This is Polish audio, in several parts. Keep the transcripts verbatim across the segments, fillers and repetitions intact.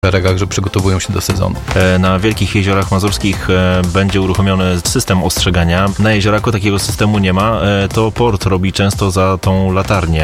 szeregach, że przygotowują się do sezonu. Na Wielkich Jeziorach Mazurskich będzie uruchomiony system ostrzegania. Na Jezioraku takiego systemu nie ma. To port robi często za tą latarnię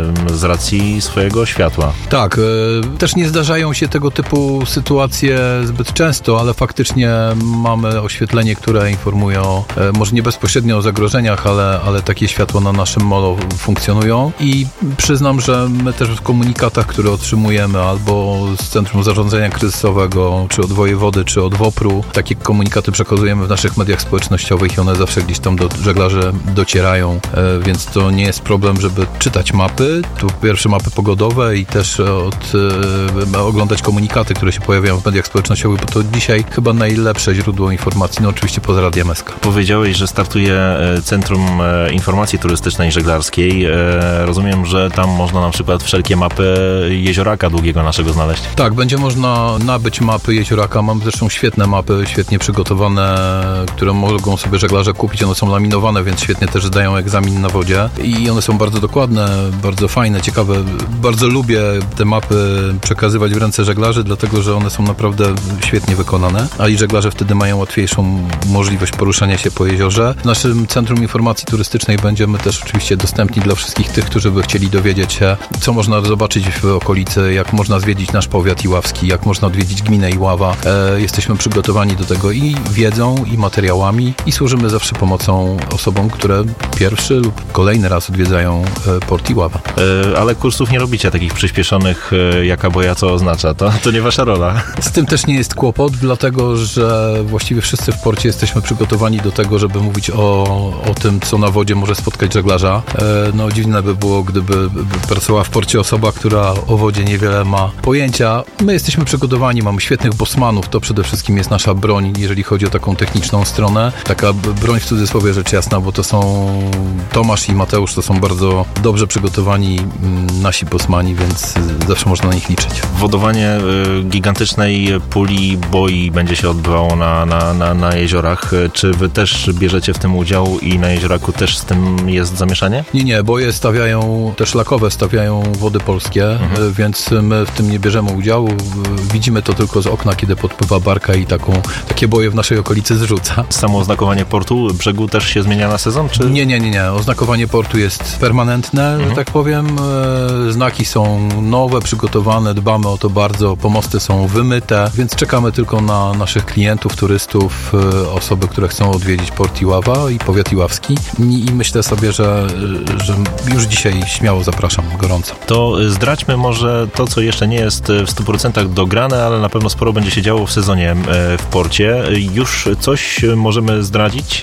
z racji swojego światła. Tak, też nie zdarzają się tego typu sytuacje zbyt często, ale faktycznie mamy oświetlenie, które informuje o, może nie bezpośrednio o zagrożeniach, ale, ale takie światła na naszym molo funkcjonują i przyznam, że my też w komunikatach, które otrzymujemy albo z Centrum Zarządzania Kryzysowego, czy od wojewody, czy od WOPR-u, takie komunikaty przekazujemy w naszych mediach społecznościowych i one zawsze gdzieś tam do żeglarzy docierają, więc to nie jest problem, żeby czytać mapy, tu pierwsze mapy pogodowe i też od, oglądać komunikaty, które się pojawiają w mediach społecznościowych, bo to dzisiaj chyba najlepsze źródło informacji, no oczywiście poza Radiem S K. Powiedziałeś, że startuje Centrum Informacji Turystycznej i Żeglarskiej. Rozumiem, że tam można na przykład wszelkie mapy jezioraka długiego naszego znaleźć. Tak, będzie można nabyć mapy jezioraka. Mamy zresztą świetne mapy, świetnie przygotowane, które mogą sobie żeglarze kupić. One są laminowane, więc świetnie też zdają egzamin na wodzie i one są bardzo dokładne, bardzo fajne, ciekawe. Bardzo lubię te mapy przekazywać w ręce żeglarzy, dlatego że one są naprawdę świetnie wykonane, a i żeglarze wtedy mają łatwiejszą możliwość poruszania się po jeziorze. W naszym Centrum Informacji Turystycznej będziemy też oczywiście dostępni dla wszystkich tych, którzy by chcieli dowiedzieć się, co można zobaczyć w okolicy, jak można zwiedzić nasz powiat iławski, jak można odwiedzić gminę Iława. E, jesteśmy przygotowani do tego i wiedzą, i materiałami i służymy zawsze pomocą osobom, które pierwszy lub kolejny raz odwiedzają e, port Iława. E, ale kursów nie robicie takich przyspieszonych, e, jaka boja co oznacza. To, to nie wasza rola. Z tym też nie jest kłopot, dlatego że właściwie wszyscy w porcie jesteśmy przygotowani do tego, żeby mówić o, o tym, co na wodzie może spotkać żeglarza. E, no dziwne by było, gdyby pracowała w porcie osoba, która o wodzie niewiele ma pojęcia. My jesteśmy przygotowani, mamy świetnych bosmanów, to przede wszystkim jest nasza broń, jeżeli chodzi o taką techniczną stronę. Taka broń w cudzysłowie rzecz jasna, bo to są Tomasz i Mateusz, to są bardzo dobrze przygotowani nasi bosmani, więc zawsze można na nich liczyć. Wodowanie gigantycznej puli boi będzie się odbywało na, na, na, na jeziorach. Czy wy też bierzecie w tym udział i na jezioraku też z tym jest zamieszanie? Nie, nie, boje stawiają, te szlakowe stawiają Wody Polskie, mhm. więc my w tym nie bierzemy udziału. Widzimy to tylko z okna, kiedy podpływa barka i taką, takie boje w naszej okolicy zrzuca. Samo oznakowanie portu, brzegu też się zmienia na sezon? Czy? Nie, nie, nie, nie. Oznakowanie portu jest permanentne, mhm. że tak powiem. Znaki są nowe, przygotowane, dbamy o to bardzo. Pomosty są wymyte, więc czekamy tylko na naszych klientów, turystów, osoby, które chcą odwiedzić port Iława i powiat iławski. I myślę sobie, że, że już dzisiaj śmiało zapraszam, gorąco. To zdradźmy może to, co jeszcze nie jest w stu procentach dograne, ale na pewno sporo będzie się działo w sezonie w porcie. Już coś możemy zdradzić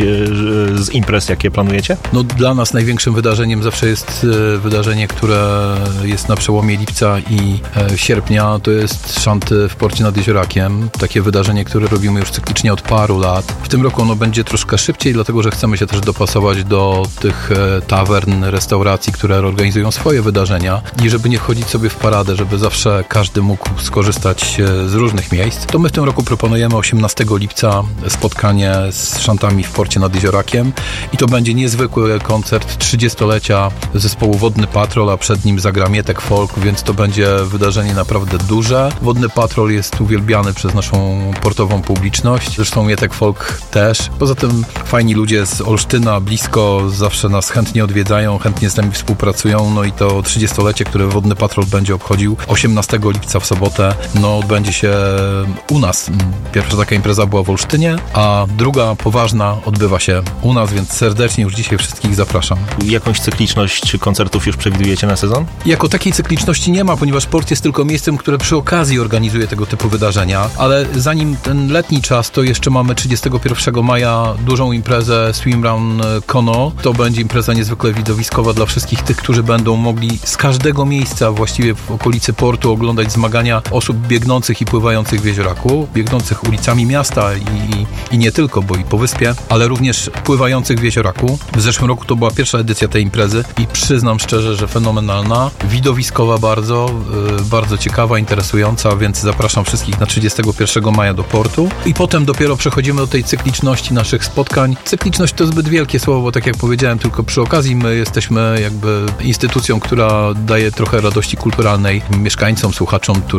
z imprez, jakie planujecie? No dla nas największym wydarzeniem zawsze jest wydarzenie, które jest na przełomie lipca i sierpnia. To jest szanty w porcie nad Jeziorakiem. Takie wydarzenie, które robimy już cyklicznie od paru lat. W tym roku ono będzie troszkę szybciej, dlatego że chcemy się też dopasować do tych tawern, restauracji, które organizują swoje wydarzenia i żeby nie wchodzić sobie w paradę, żeby zawsze każdy mógł skorzystać z różnych miejsc, to my w tym roku proponujemy osiemnastego lipca spotkanie z szantami w porcie nad Jeziorakiem i to będzie niezwykły koncert trzydziestolecia zespołu Wodny Patrol, a przed nim zagra Mietek Folk, więc to będzie wydarzenie naprawdę duże. Wodny Patrol jest uwielbiany przez naszą portową publiczność, zresztą Mietek Folk też. Poza tym fajni ludzie z Olsztyna, blisko, zawsze nas chętnie odwiedzają, chętnie z nami współpracują, no i to trzydziestolecie, które Wodny Patrol będzie obchodził osiemnastego lipca w sobotę, no odbędzie się u nas. Pierwsza taka impreza była w Olsztynie, a druga poważna odbywa się u nas, więc serdecznie już dzisiaj wszystkich zapraszam. Jakąś cykliczność koncertów już przewidujecie na sezon? Jako takiej cykliczności nie ma, ponieważ port jest tylko miejscem, które przy okazji organizuje tego typu wydarzenia, ale zanim ten letni czas, to jeszcze mamy trzydziestego pierwszego maja dużą imprezę Swim Run Kono. To będzie impreza niezwykle widowiskowa dla wszystkich tych, którzy będą mogli z każdego miejsca właściwie w okolicy portu oglądać zmagania osób biegnących i pływających w Jezioraku, biegnących ulicami miasta i, i nie tylko, bo i po wyspie, ale również pływających w Jezioraku. W zeszłym roku to była pierwsza edycja tej imprezy i przyznam szczerze, że fenomenalna, widowiskowa bardzo, yy, bardzo ciekawa, interesująca, więc zapraszam wszystkich na trzydziestego pierwszego maja do portu i potem dopiero przechodzimy do tej cykliczności naszych spotkań. Cykliczność to zbyt wielkie słowo, bo tak jak powiedziałem, tylko przy okazji my jesteśmy jakby instytucją, która daje trochę radości kulturalnej mieszkańcom, słuchaczom, turystom,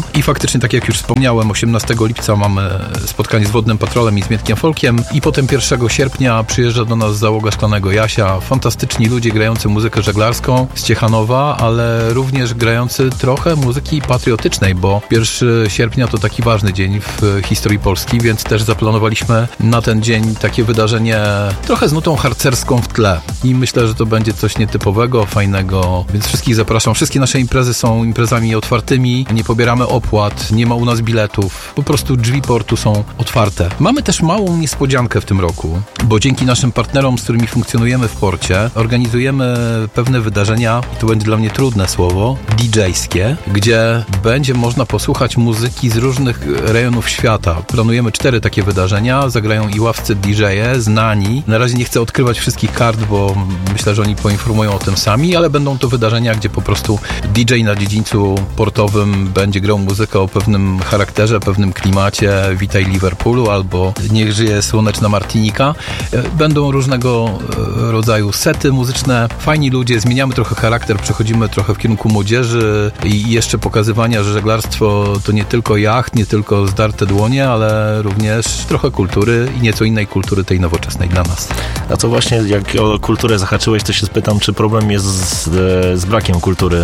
I faktycznie, tak jak już wspomniałem, osiemnastego lipca mamy spotkanie z Wodnym Patrolem i z Mietkiem Folkiem i potem pierwszego sierpnia przyjeżdża do nas załoga Szklanego Jasia. Fantastyczni ludzie grający muzykę żeglarską z Ciechanowa, ale również grający trochę muzyki patriotycznej, bo pierwszego sierpnia to taki ważny dzień w historii Polski, więc też zaplanowaliśmy na ten dzień takie wydarzenie trochę z nutą harcerską w tle. I myślę, że to będzie coś nietypowego, fajnego, więc wszystkich zapraszam. Wszystkie nasze imprezy są imprezami otwartymi, nie pobieramy opłat, nie ma u nas biletów, po prostu drzwi portu są otwarte. Mamy też małą niespodziankę w tym roku, bo dzięki naszym partnerom, z którymi funkcjonujemy w porcie, organizujemy pewne wydarzenia, i to będzie dla mnie trudne słowo, didżejskie, gdzie będzie można posłuchać muzyki z różnych rejonów świata. Planujemy cztery takie wydarzenia, zagrają i ławcy didżeje, znani. Na razie nie chcę odkrywać wszystkich kart, bo myślę, że oni poinformują o tym sami, ale będą to wydarzenia, gdzie po prostu didżej na dziedzińcu portowym będzie grał muzykę o pewnym charakterze, pewnym klimacie, Witaj Liverpoolu albo Niech żyje słoneczna Martinika. Będą różnego rodzaju sety muzyczne, fajni ludzie, zmieniamy trochę charakter, przechodzimy trochę w kierunku młodzieży i jeszcze pokazywania, że żeglarstwo to nie tylko jacht, nie tylko zdarte dłonie, ale również trochę kultury i nieco innej kultury, tej nowoczesnej dla nas. A co właśnie, jak o kulturę zahaczyłeś, to się spytam, czy problem jest z, z brakiem kultury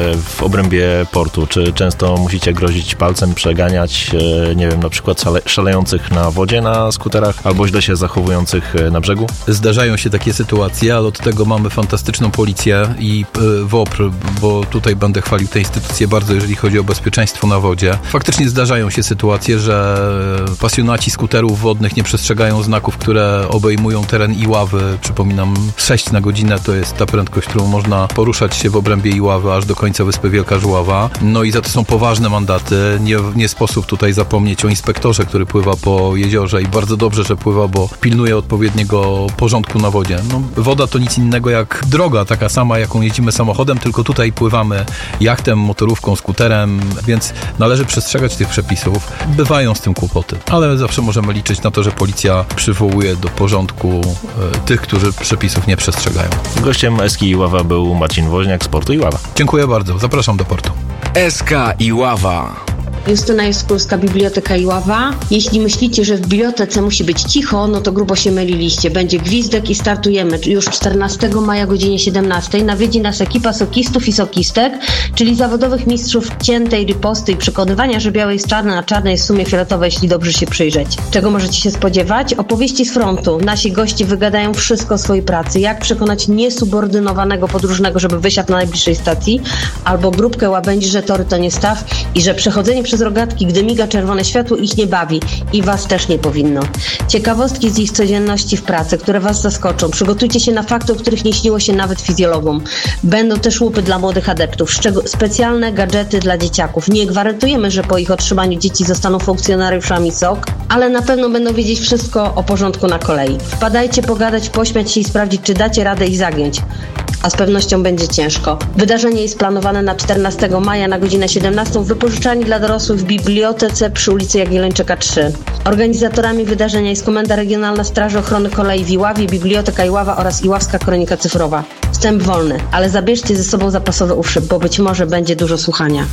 w obrębie portu? Czy często musicie grozić palcem, przeganiać, nie wiem, na przykład szale, szalejących na wodzie na skuterach albo źle się zachowujących na brzegu? Zdarzają się takie sytuacje, ale od tego mamy fantastyczną policję i W O P R, bo tutaj będę chwalił tę instytucję bardzo, jeżeli chodzi o bezpieczeństwo na wodzie. Faktycznie zdarzają się sytuacje, że pasjonaci skuterów wodnych nie przestrzegają znaków, które obejmują teren Iławy. Przypominam, sześć na godzinę to jest ta prędkość, którą można poruszać się w obrębie Iławy aż do końca wyspy Wielka Żuława. No i za to są poważne mandaty. Nie, nie sposób tutaj zapomnieć o inspektorze, który pływa po jeziorze i bardzo dobrze, że pływa, bo pilnuje odpowiedniego porządku na wodzie. No, woda to nic innego jak droga, taka sama, jaką jeździmy samochodem, tylko tutaj pływamy jachtem, motorówką, skuterem, więc należy przestrzegać tych przepisów. Bywają z tym kłopoty, ale zawsze możemy liczyć na to, że policja przywołuje do porządku e, tych, którzy przepisów nie przestrzegają. Gościem S K Iława był Marcin Woźniak z portu Iława. Dziękuję bardzo, zapraszam do portu. S K Iława. Justyna Jaskulska, Biblioteka Iława. Jeśli myślicie, że w bibliotece musi być cicho, no to grubo się myliliście. Będzie gwizdek i startujemy już czternastego maja o godzinie siedemnastej. Nawiedzi nas ekipa sokistów i sokistek, czyli zawodowych mistrzów ciętej riposty i przekonywania, że białe jest czarne, a czarne jest w sumie fioletowe, jeśli dobrze się przyjrzeć. Czego możecie się spodziewać? Opowieści z frontu. Nasi goście wygadają wszystko o swojej pracy. Jak przekonać niesubordynowanego podróżnego, żeby wysiadł na najbliższej stacji, albo grupkę łabędzi, że tory to nie staw i że przechodzenie przez rogatki, gdy miga czerwone światło, ich nie bawi i was też nie powinno. Ciekawostki z ich codzienności w pracy, które was zaskoczą. Przygotujcie się na fakty, o których nie śniło się nawet fizjologom. Będą też łupy dla młodych adeptów, szczeg- specjalne gadżety dla dzieciaków. Nie gwarantujemy, że po ich otrzymaniu dzieci zostaną funkcjonariuszami S O K, ale na pewno będą wiedzieć wszystko o porządku na kolei. Wpadajcie pogadać, pośmiać się i sprawdzić, czy dacie radę ich zagiąć. A z pewnością będzie ciężko. Wydarzenie jest planowane na czternastego maja na godzinę siedemnastą w wypożyczalni dla dorosłych w bibliotece przy ulicy Jagiellończyka trzy. Organizatorami wydarzenia jest Komenda Regionalna Straży Ochrony Kolei w Iławie, Biblioteka Iława oraz Iławska Kronika Cyfrowa. Wstęp wolny, ale zabierzcie ze sobą zapasowe uszy, bo być może będzie dużo słuchania.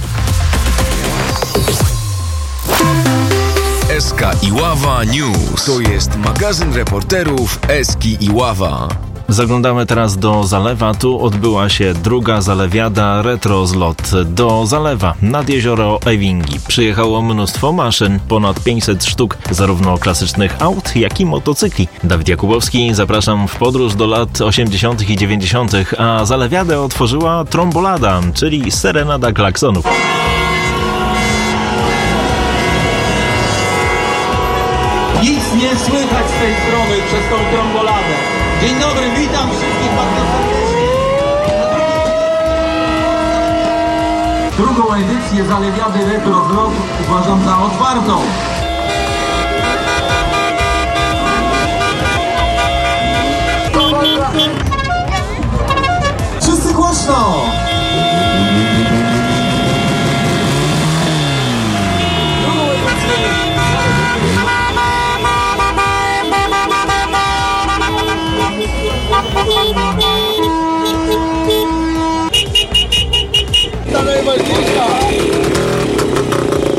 S K Iława News. To jest magazyn reporterów S K Iława. Zaglądamy teraz do Zalewa. Tu odbyła się druga zalewiada Retro Zlot. Do Zalewa nad jezioro Ewingi przyjechało mnóstwo maszyn, ponad pięćset sztuk, zarówno klasycznych aut, jak i motocykli. Dawid Jakubowski, zapraszam w podróż do lat osiemdziesiątych i dziewięćdziesiątych, a zalewiadę otworzyła trombolada, czyli serenada klaksonów. Nic nie słychać z tej strony przez tą tromboladę. Dzień dobry, witam wszystkich bardzo serdecznie. Drugą edycję Zalewiady Retro Zlot uważam za otwartą. Wszyscy głośno! Ta najważniejsza!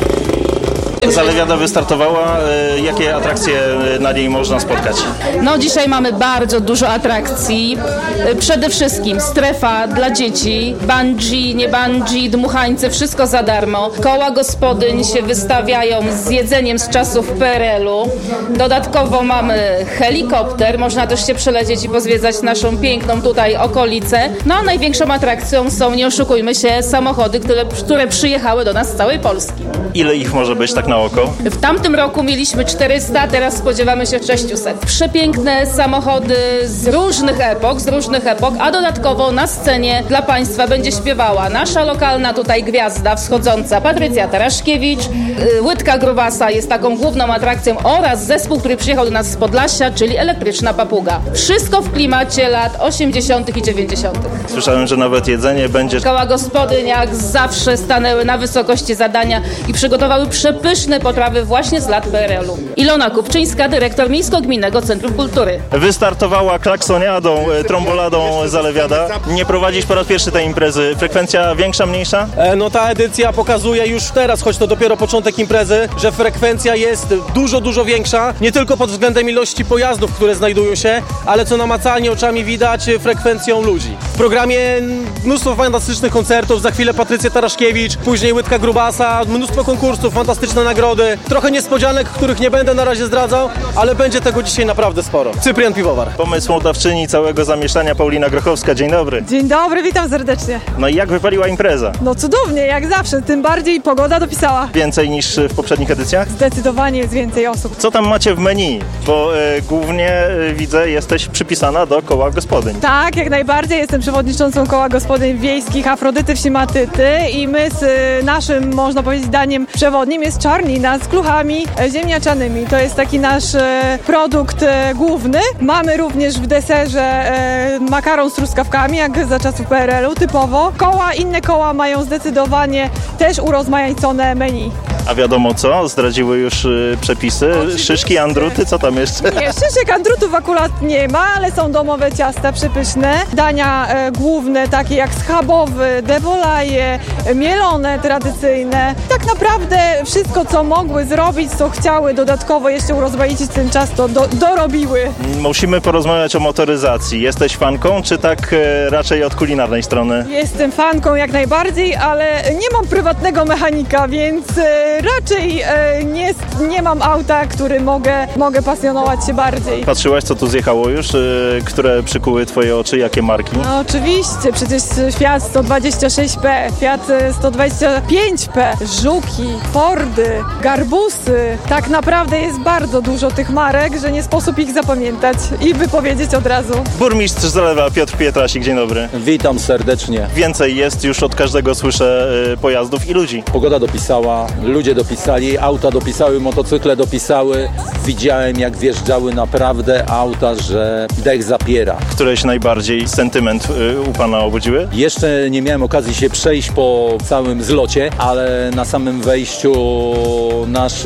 Zalewiada wystartowała. Jakie atrakcje na niej można spotkać? No dzisiaj mamy bardzo dużo atrakcji. Przede wszystkim strefa dla dzieci, bungee, nie bungee, dmuchańce, wszystko za darmo. Koła gospodyń się wystawiają z jedzeniem z czasów P R L u. Dodatkowo mamy helikopter, można też się przelecieć i pozwiedzać naszą piękną tutaj okolicę. No a największą atrakcją są, nie oszukujmy się, samochody, które, które przyjechały do nas z całej Polski. Ile ich może być tak na oko? W tamtym roku mieliśmy czterysta, teraz spodziewamy się sześćset. Przepiękne samochody z różnych epok, z różnych epok, a dodatkowo na scenie dla Państwa będzie śpiewała nasza lokalna tutaj gwiazda wschodząca Patrycja Taraszkiewicz. Łydka Grubasa jest taką główną atrakcją oraz zespół, który przyjechał do nas z Podlasia, czyli Elektryczna Papuga. Wszystko w klimacie lat osiemdziesiątych i dziewięćdziesiątych. Słyszałem, że nawet jedzenie będzie... Koła gospodyń jak zawsze stanęły na wysokości zadania i przygotowały przepyszne potrawy właśnie z lat P R L u. Ilona Kupczyńska, dyrektor Miejsko-Gminnego Centrum Kultury. Wystartowała klaksoniadą, tromboladą Zalewiada. Nie prowadzisz po raz pierwszy tej imprezy. Frekwencja większa, mniejsza? E, no ta edycja pokazuje już teraz, choć to dopiero początek imprezy, że frekwencja jest dużo, dużo większa. Nie tylko pod względem ilości pojazdów, które znajdują się, ale co namacalnie oczami widać, frekwencją ludzi. W programie mnóstwo fantastycznych koncertów, za chwilę Patrycja Taraszkiewicz, później Łydka Grubasa, mnóstwo konkursów, fantastyczne nagrody, trochę niespodzianek, których nie będę na razie zdradzał, ale będzie tego dzisiaj naprawdę sporo. Cyprian Piwowar. Pomysłodawczyni całego zamieszania Paulina Grochowska. Dzień dobry. Dzień dobry, witam serdecznie. No i jak wypaliła impreza? No cudownie, jak zawsze, tym bardziej pogoda dopisała. Więcej niż w poprzednich edycjach? Zdecydowanie jest więcej osób. Co tam macie w menu? Bo e, głównie e, widzę, jesteś przypisana do koła gospodyń. Tak, jak najbardziej. Jestem przewodniczącą koła gospodyń wiejskich Afrodyty Wsi Matyty i my z y, naszym, można powiedzieć, daniem przewodnim jest czarnina z kluchami e, ziemniaczanymi. To jest taki nasz e, produkt e, główny. Mamy również w deserze e, makaron z truskawkami, jak za czasów P R L u, typowo. Koła, inne koła mają zdecydowanie też urozmaicone menu. A wiadomo co? Zdradziły już y, przepisy? Oczywiście. Szyszki, andruty, co tam jeszcze? Nie, szyszek, andrutów akurat nie ma, ale są domowe ciasta przepyszne. Dania e, główne, takie jak schabowy, dewolaje, e, mielone, tradycyjne. Tak naprawdę wszystko, co mogły zrobić, co chciały dodatkowo jeszcze urozmaicić ten czas, to do, dorobiły. Musimy porozmawiać o motoryzacji. Jesteś fanką, czy tak e, raczej od kulinarnej strony? Jestem fanką jak najbardziej, ale nie mam prywatnego mechanika, więc e, raczej e, nie, nie mam auta, który mogę, mogę pasjonować się bardziej. Patrzyłaś, co tu zjechało już? Y, które przykuły twoje oczy? Jakie marki? No oczywiście, przecież Fiat sto dwadzieścia sześć P, Fiat sto dwadzieścia pięć P, Żuki, Fordy, Garbusy. Tak naprawdę jest bardzo dużo tych marek, że nie sposób ich zapamiętać i wypowiedzieć od razu. Burmistrz Zalewa Piotr Pietrasik, dzień dobry. Witam serdecznie. Więcej jest, już od każdego słyszę y, pojazdów i ludzi. Pogoda dopisała, ludzie dopisali, auta dopisały, motocykle dopisały. Widziałem, jak wjeżdżały naprawdę auta, że dech zapiera. Któreś najbardziej sentyment y, u pana obudziły? Jeszcze nie miałem okazji się przejść po całym zlocie, ale na samym wejściu nasz e,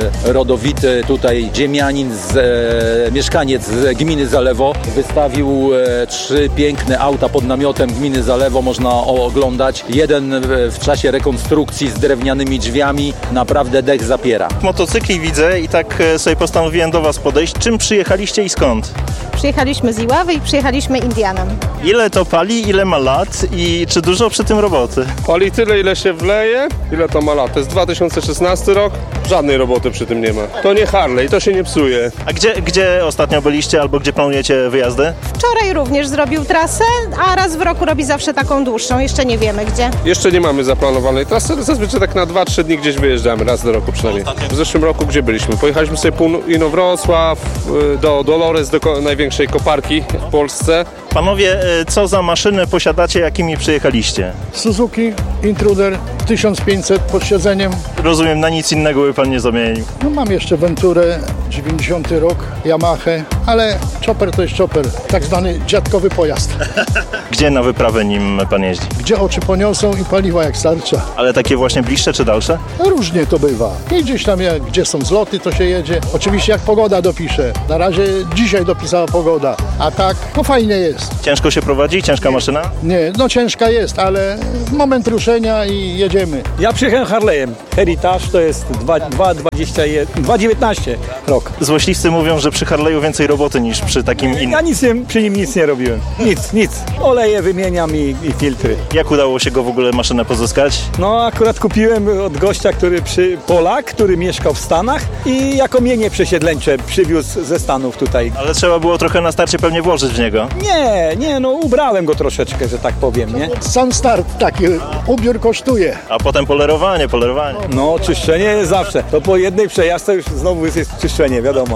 rodowity tutaj ziemianin, z, e, mieszkaniec z gminy Zalewo wystawił e, trzy piękne auta pod namiotem gminy Zalewo, można oglądać. Jeden w czasie rekonstrukcji z drewnianymi drzwiami, naprawdę dech zapiera. Motocykli widzę i tak sobie postanowiłem do was podejść. Czym przyjechaliście i skąd? Przyjechaliśmy z Iławy i przyjechaliśmy Indianem. Ile to pali, ile ma lat i czy dużo przy tym roboty? Pali tyle, ile się wleje, ile to ma lat. To jest dwa tysiące szesnasty rok, żadnej roboty przy tym nie ma. To nie Harley, to się nie psuje. A gdzie, gdzie ostatnio byliście albo gdzie planujecie wyjazdy? Wczoraj również zrobił trasę, a raz w roku robi zawsze taką dłuższą. Jeszcze nie wiemy gdzie. Jeszcze nie mamy zaplanowanej trasy, ale zazwyczaj tak na dwa trzy dni gdzieś wyjeżdżamy, raz do roku przynajmniej. W zeszłym roku gdzie byliśmy? Pojechaliśmy sobie północno Wrocław, do Dolores, do ko- największej koparki w Polsce. Panowie, co za maszyny posiadacie, jakimi przyjechaliście? Suzuki Intruder tysiąc pięćset pod siedzeniem. Rozumiem, na nic innego by pan nie zamienił. No mam jeszcze Venturę dziewięćdziesiąty rok, Yamaha, ale chopper to jest chopper, tak zwany dziadkowy pojazd. Gdzie na wyprawę nim pan jeździ? Gdzie oczy poniosą i paliwa jak starcza. Ale takie właśnie bliższe czy dalsze? Różnie to bywa. I gdzieś tam, jak, gdzie są zloty, to się jedzie. Oczywiście jak pogoda dopisze. Na razie dzisiaj dopisała pogoda, a tak, no fajnie jest. Ciężko się prowadzi? Ciężka maszyna? Nie, no ciężka jest, ale moment ruszenia i jedziemy. Ja przyjechałem Harley'em. Heritage to jest dwa dwadzieścia jeden, dwa dziewiętnaście rok. Złośliwcy mówią, że przy Harley'u więcej roboty niż przy takim innym. Ja nic nie, przy nim nic nie robiłem. Nic, nic. Oleje wymieniam i, i filtry. Jak udało się go w ogóle maszynę pozyskać? No akurat kupiłem od gościa, który przy Polak, który mieszkał w Stanach i jako mienie przesiedleńcze przywiózł ze Stanów tutaj. Ale trzeba było trochę na starcie pewnie włożyć w niego. Nie, nie, no ubrałem go troszeczkę, że tak powiem, nie? Sam start taki, ubiór kosztuje. A potem polerowanie, polerowanie. No, czyszczenie jest zawsze. To po jednej przejażdżce już znowu jest czyszczenie, wiadomo.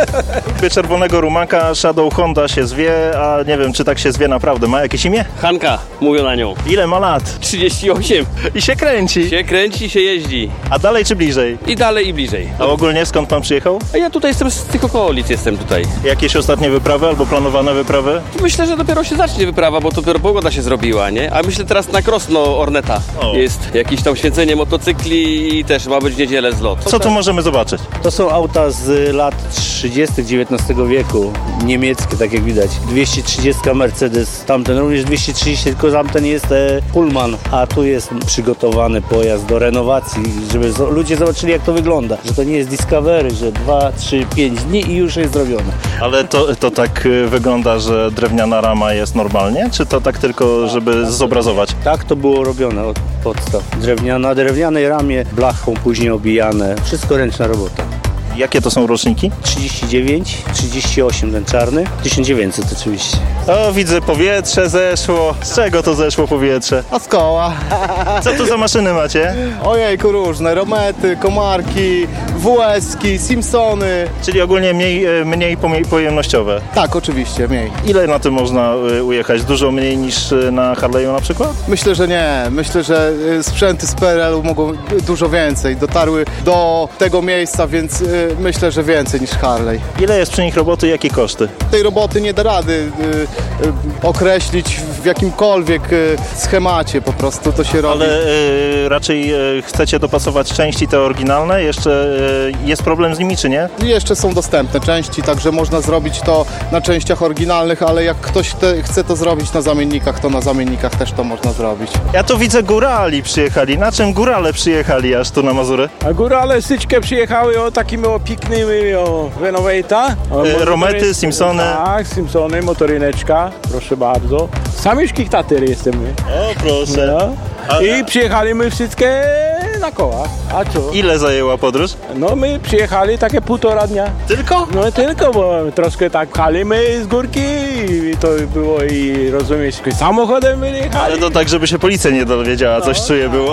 Czerwonego rumaka Shadow Honda się zwie, a nie wiem, czy tak się zwie naprawdę. Ma jakieś imię? Hanka, mówią na nią. Ile ma lat? trzydzieści osiem. I się kręci. Się kręci, się jeździ. A dalej czy bliżej? I dalej i bliżej. A ogólnie skąd pan przyjechał? A ja tutaj jestem z tych okolic, jestem tutaj. Jakieś ostatnie wyprawy albo planowane wyprawy? Myślę, że dopiero się zacznie wyprawa, bo to dopiero pogoda się zrobiła, nie? A myślę teraz na Krosno Orneta. O. Jest jakieś tam święcenie motocykli i też ma być w niedzielę zlot. Co tu możemy zobaczyć? To są auta z lat trzydziestych dziewiętnastego wieku, niemieckie, tak jak widać. dwieście trzydzieści Mercedes, tamten również dwieście trzydzieści, tylko tamten jest e, Pullman, a tu jest przygotowany pojazd do renowacji, żeby z, ludzie zobaczyli, jak to wygląda, że to nie jest Discovery, że dwa, trzy, pięć dni i już jest zrobione. Ale to, to tak wygląda, że drewniana rama jest normalnie, czy to tak tylko, żeby zobrazować? Tak to było robione od podstaw. Drewniana, na drewnianej ramie, blachą później obijane, wszystko ręczna robota. Jakie to są roczniki? trzydzieści dziewięć, trzydzieści osiem ten czarny, tysiąc dziewięćset oczywiście. O, widzę, powietrze zeszło. Z czego to zeszło powietrze? A z koła. Co tu za maszyny macie? Ojejku, różne, Romety, Komarki, W S-ki, Simpsony. Czyli ogólnie mniej, mniej pojemnościowe? Tak, oczywiście, mniej. Ile na tym można ujechać? Dużo mniej niż na Harley'u na przykład? Myślę, że nie. Myślę, że sprzęty z P R L-u mogą dużo więcej. Dotarły do tego miejsca, więc myślę, że więcej niż Harley. Ile jest przy nich roboty i jakie koszty? Tej roboty nie da rady y, y, określić w jakimkolwiek y, schemacie, po prostu to się robi. Ale y, raczej y, chcecie dopasować części te oryginalne? Jeszcze y, jest problem z nimi, czy nie? Jeszcze są dostępne części, także można zrobić to na częściach oryginalnych, ale jak ktoś te, chce to zrobić na zamiennikach, to na zamiennikach też to można zrobić. Ja tu widzę górali przyjechali. Na czym górale przyjechali aż tu na Mazury? A górale styczkę przyjechały o takimi o piknymi o Renovata. E, Romety, Simpsony. Tak, Simpsony, motoryneczka, proszę bardzo. Sami szkichtatery jesteśmy. O, proszę. No. I przyjechaliśmy wszystkie na kołach. A co? Ile zajęła podróż? No my przyjechali takie półtora dnia. Tylko? No tylko, bo troszkę tak pchaliśmy z górki i to było i rozumiesz, samochodem byli jechali. Ale to tak, żeby się policja nie dowiedziała, coś no, czuje było.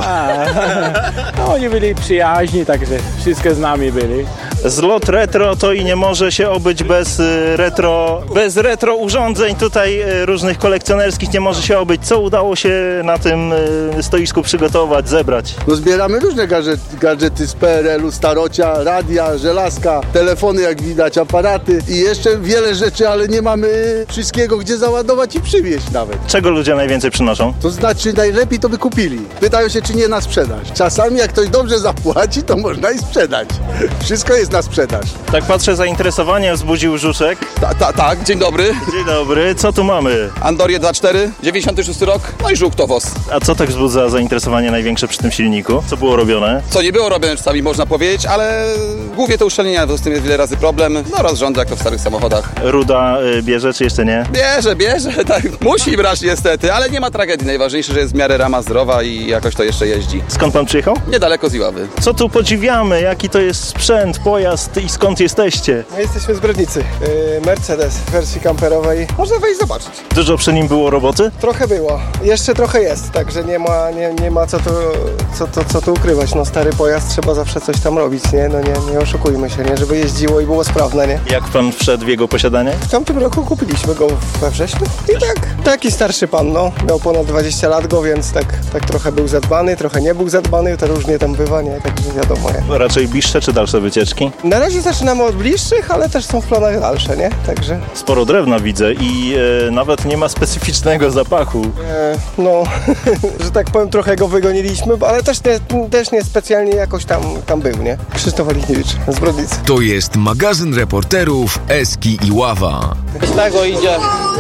No oni byli przyjaźni, także wszystkie z nami byli. Zlot retro to i nie może się obyć bez retro, bez retro urządzeń tutaj różnych kolekcjonerskich nie może się obyć. Co udało się na tym stoisku przygotować, zebrać? No zbieramy różne gadżety, gadżety z P R L-u, starocia, radia, żelazka, telefony jak widać, aparaty i jeszcze wiele rzeczy, ale nie mamy wszystkiego gdzie załadować i przywieźć nawet. Czego ludzie najwięcej przynoszą? To znaczy najlepiej to by kupili. Pytają się, czy nie na sprzedaż. Czasami jak ktoś dobrze zapłaci, to można i sprzedać. Wszystko jest na sprzedaż. Tak patrzę, zainteresowanie wzbudził Żuczek. Tak, ta, tak, dzień dobry. Dzień dobry, co tu mamy? Andorię dwa cztery, dziewięćdziesiąty szósty rok, no i żółktowóz. A co tak wzbudza zainteresowanie największe przy tym silniku? Co było robione? Co nie było robione czasami można powiedzieć, ale głównie te uszczelnienia, bo z tym jest wiele razy problem. No rozrządy jak to w starych samochodach. Ruda y, bierze czy jeszcze nie? Bierze, bierze, tak. Musi brać niestety, ale nie ma tragedii. Najważniejsze, że jest w miarę rama zdrowa i jakoś to jeszcze jeździ. Skąd pan przyjechał? Niedaleko z Iławy. Co tu podziwiamy? Jaki to jest sprzęt, pojazd i skąd jesteście? My jesteśmy z Brodnicy. Yy, Mercedes w wersji kamperowej. Można wejść zobaczyć. Dużo przy nim było roboty? Trochę było. Jeszcze trochę jest, także nie ma, nie, nie ma co tu, co, to, co tu ukrywać. No stary pojazd, trzeba zawsze coś tam robić, nie? No nie, nie oszukujmy się, nie? Żeby jeździło i było sprawne, nie? Jak pan wszedł w jego posiadanie? W tamtym roku kupiliśmy go we wrześniu i tak, taki starszy pan, no. Miał ponad dwadzieścia lat go, więc tak, tak trochę był zadbany, trochę nie był zadbany, to różnie tam bywa, nie? Także wiadomo, nie? Raczej bliższe czy dalsze wycieczki? rynki? Na razie zaczynamy od bliższych, ale też są w planach dalsze, nie? Także... Sporo drewna widzę i e, nawet nie ma specyficznego zapachu. E, no, że tak powiem, trochę go wygoniliśmy, ale też nie, też nie specjalnie jakoś tam, tam był, nie? Krzysztof Olichniewicz z Brodnicy. To jest magazyn reporterów Eski i Ława. Z tego idzie...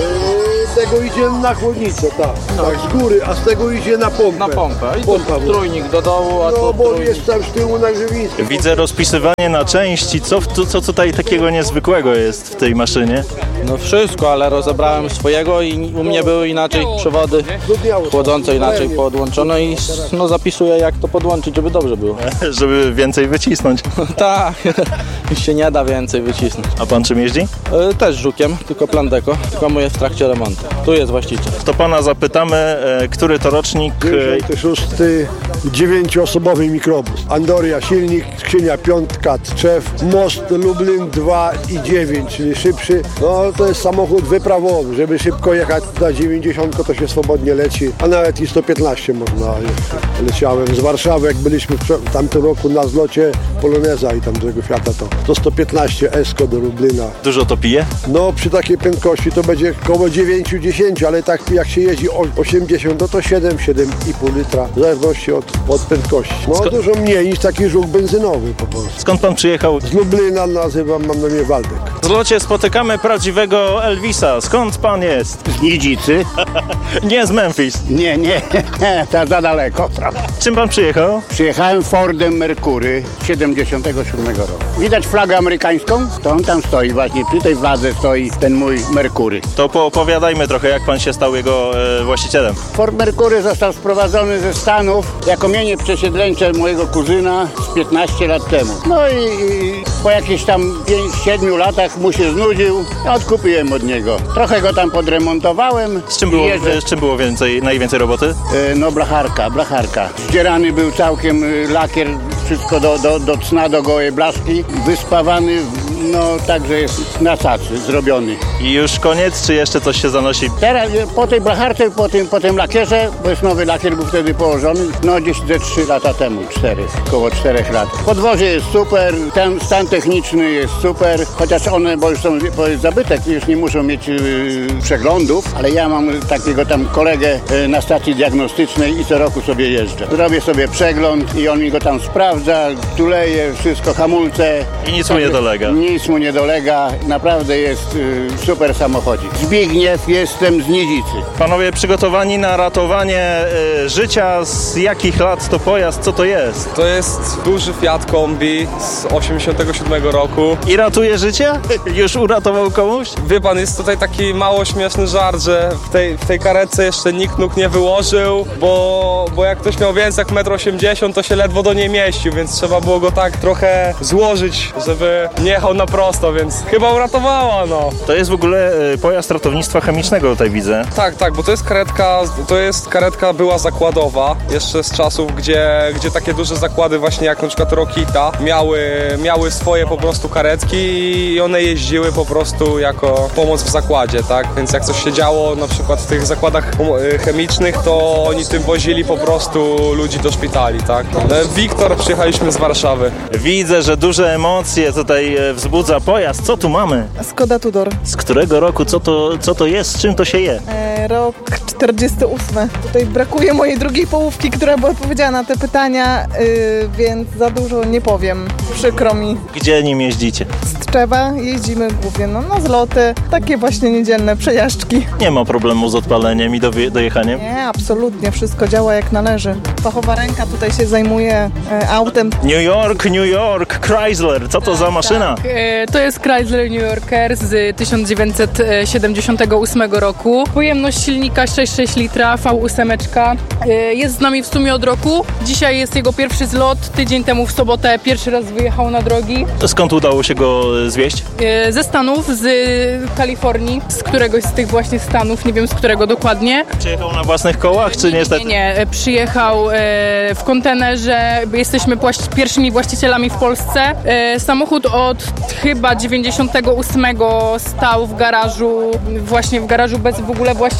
Z tego idzie na chłodnicę, tak. No. Tak, z góry, a z tego idzie na pompę. Na pompę. I Pompa, tu trójnik do dołu, a no, tu bo trójnik. jest tam z tyłu na grzewisku. Widzę rozpisywanie na części. Co, co, co tutaj takiego niezwykłego jest w tej maszynie? No wszystko, ale rozebrałem swojego i u mnie były inaczej przewody chłodzące, inaczej podłączone i no zapisuję, jak to podłączyć, żeby dobrze było. Żeby więcej wycisnąć. Tak, już się nie da więcej wycisnąć. A pan czym jeździ? E, też żukiem, tylko Plandeko, tylko mój jest w trakcie remontu. Tu jest właściciel. To pana zapytamy, e, który to rocznik? pięćdziesiąty szósty, dziewięcioosobowy mikrobus. Andoria silnik, skrzynia piątka, trzew, most Lublin dwa i dziewięć, czyli szybszy. No to jest samochód wyprawowy, żeby szybko jechać na dziewięćdziesiąt, to się swobodnie leci, a nawet i sto piętnaście można. Leciałem z Warszawy, jak byliśmy w tamtym roku na zlocie Poloneza i tam tego Fiata, to, to sto piętnaście Esko do Lublina. Dużo to pije? No przy takiej prędkości to będzie około dziewięć dziesięć, ale tak jak się jeździ osiemdziesiąt, no to siedem, siedem i pół litra, w zależności od, od prędkości. No Sko- dużo mniej niż taki żuk benzynowy po prostu. Skąd pan przyjechał? Z Lublina, nazywam, mam na imię Waldek. W zlocie spotykamy prawdziwego Elvisa. Skąd pan jest? Z Nidzicy. Nie z Memphis. Nie, nie, to za daleko, prawda. Czym pan przyjechał? Przyjechałem Fordem Mercury siedemdziesiątego siódmego roku. Widać flagę amerykańską? To on tam stoi właśnie, przy tej fladze stoi ten mój Mercury. To poopowiadajmy trochę, jak pan się stał jego e, właścicielem. Ford Mercury został sprowadzony ze Stanów jako mienie przesiedleńcze mojego kuzyna z piętnaście lat temu. No i, i po jakichś tam pięć siedmiu latach mu się znudził, odkupiłem od niego. Trochę go tam podremontowałem. Z czym było, z czym było więcej, najwięcej roboty? E, no blacharka, blacharka. Zdzierany był całkiem lakier, wszystko do, do, do cna, do gołej blaszki. Wyspawany, no także jest na cacy zrobiony. I już koniec, czy jeszcze coś się zanosi? Teraz po tej blacharce, po tym, po tym lakierze, bo jest nowy lakier, był wtedy położony, no gdzieś ze trzy lata temu, cztery, około czterech lat. Podwozie jest super, ten stan techniczny jest super, chociaż one, bo już są, bo jest zabytek, już nie muszą mieć yy, przeglądów, ale ja mam takiego tam kolegę yy, na stacji diagnostycznej i co roku sobie jeżdżę. Zrobię sobie przegląd i on mi go tam sprawdza, tuleje, wszystko, hamulce. I nic mu nie dolega. Nic mu nie dolega, naprawdę jest yy, super samochodzik. Zbigniew, jestem z Nidzicy. Panowie przygotowani na ratowanie y, życia, z jakich lat to pojazd, co to jest? To jest duży Fiat Kombi z osiemdziesiątego siódmego roku. I ratuje życie? Już uratował komuś? Wie pan, jest tutaj taki mało śmieszny żart, że w tej, w tej karetce jeszcze nikt nóg nie wyłożył, bo, bo jak ktoś miał więcej jak metr osiemdziesiąt, to się ledwo do niej mieścił, więc trzeba było go tak trochę złożyć, żeby nie jechał na prosto, więc chyba uratowała, no. To jest w ogóle y, pojazd ratownictwa chemicznego, tutaj widzę. Tak, tak, bo to jest karetka, to jest karetka była zakładowa, jeszcze z czasów, gdzie, gdzie takie duże zakłady właśnie jak na przykład Rokita miały, miały swoje po prostu karetki i one jeździły po prostu jako pomoc w zakładzie, tak, więc jak coś się działo na przykład w tych zakładach chemicznych, to oni tym wozili po prostu ludzi do szpitali, tak. Wiktor, przyjechaliśmy z Warszawy. Widzę, że duże emocje tutaj wzbudza pojazd. Co tu mamy? Skoda Tudor. Z którego roku? Co to, co to jest? Z czym to się je? E, rok czterdziesty ósmy. Tutaj brakuje mojej drugiej połówki, która by odpowiedziała na te pytania, yy, więc za dużo nie powiem. Przykro mi. Gdzie nim jeździcie? Z Tczewa jeździmy głównie no, na zloty, takie właśnie niedzielne przejażdżki. Nie ma problemu z odpaleniem i dojechaniem? Nie, absolutnie. Wszystko działa jak należy. Fachowa ręka tutaj się zajmuje e, autem. New York, New York, Chrysler. Co to za maszyna? Tak, e, to jest Chrysler New Yorker z tysiąc dziewięćset siedemdziesiątego ósmego roku. Pojemność silnika sześć przecinek sześć litra, V osiem. E, jest z nami w sumie od roku. Dzisiaj jest jego pierwszy zlot. Tydzień temu w sobotę pierwszy raz wyjechał na drogi. Skąd udało się go zwieźć? E, ze Stanów, z Kalifornii, z któregoś z tych właśnie stanów, nie wiem z którego dokładnie. Przyjechał na własnych kołach, czy niestety? Nie, nie. Przyjechał e, w kontenerze. Jesteśmy płaś- pierwszymi właścicielami w Polsce. E, samochód od chyba dziewięćdziesiątego ósmego stał w garażu, właśnie w garażu bez w ogóle właściciela.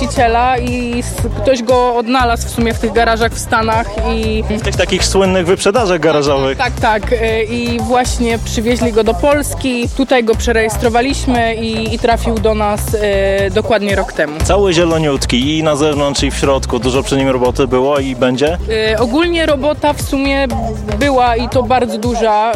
właściciela i ktoś go odnalazł w sumie w tych garażach w Stanach i... W tych takich słynnych wyprzedażach garażowych. Tak, tak. I właśnie przywieźli go do Polski, tutaj go przerejestrowaliśmy i, i trafił do nas e, dokładnie rok temu. Cały zieloniutki i na zewnątrz i w środku, dużo przy nim roboty było i będzie? E, ogólnie robota w sumie była i to bardzo duża.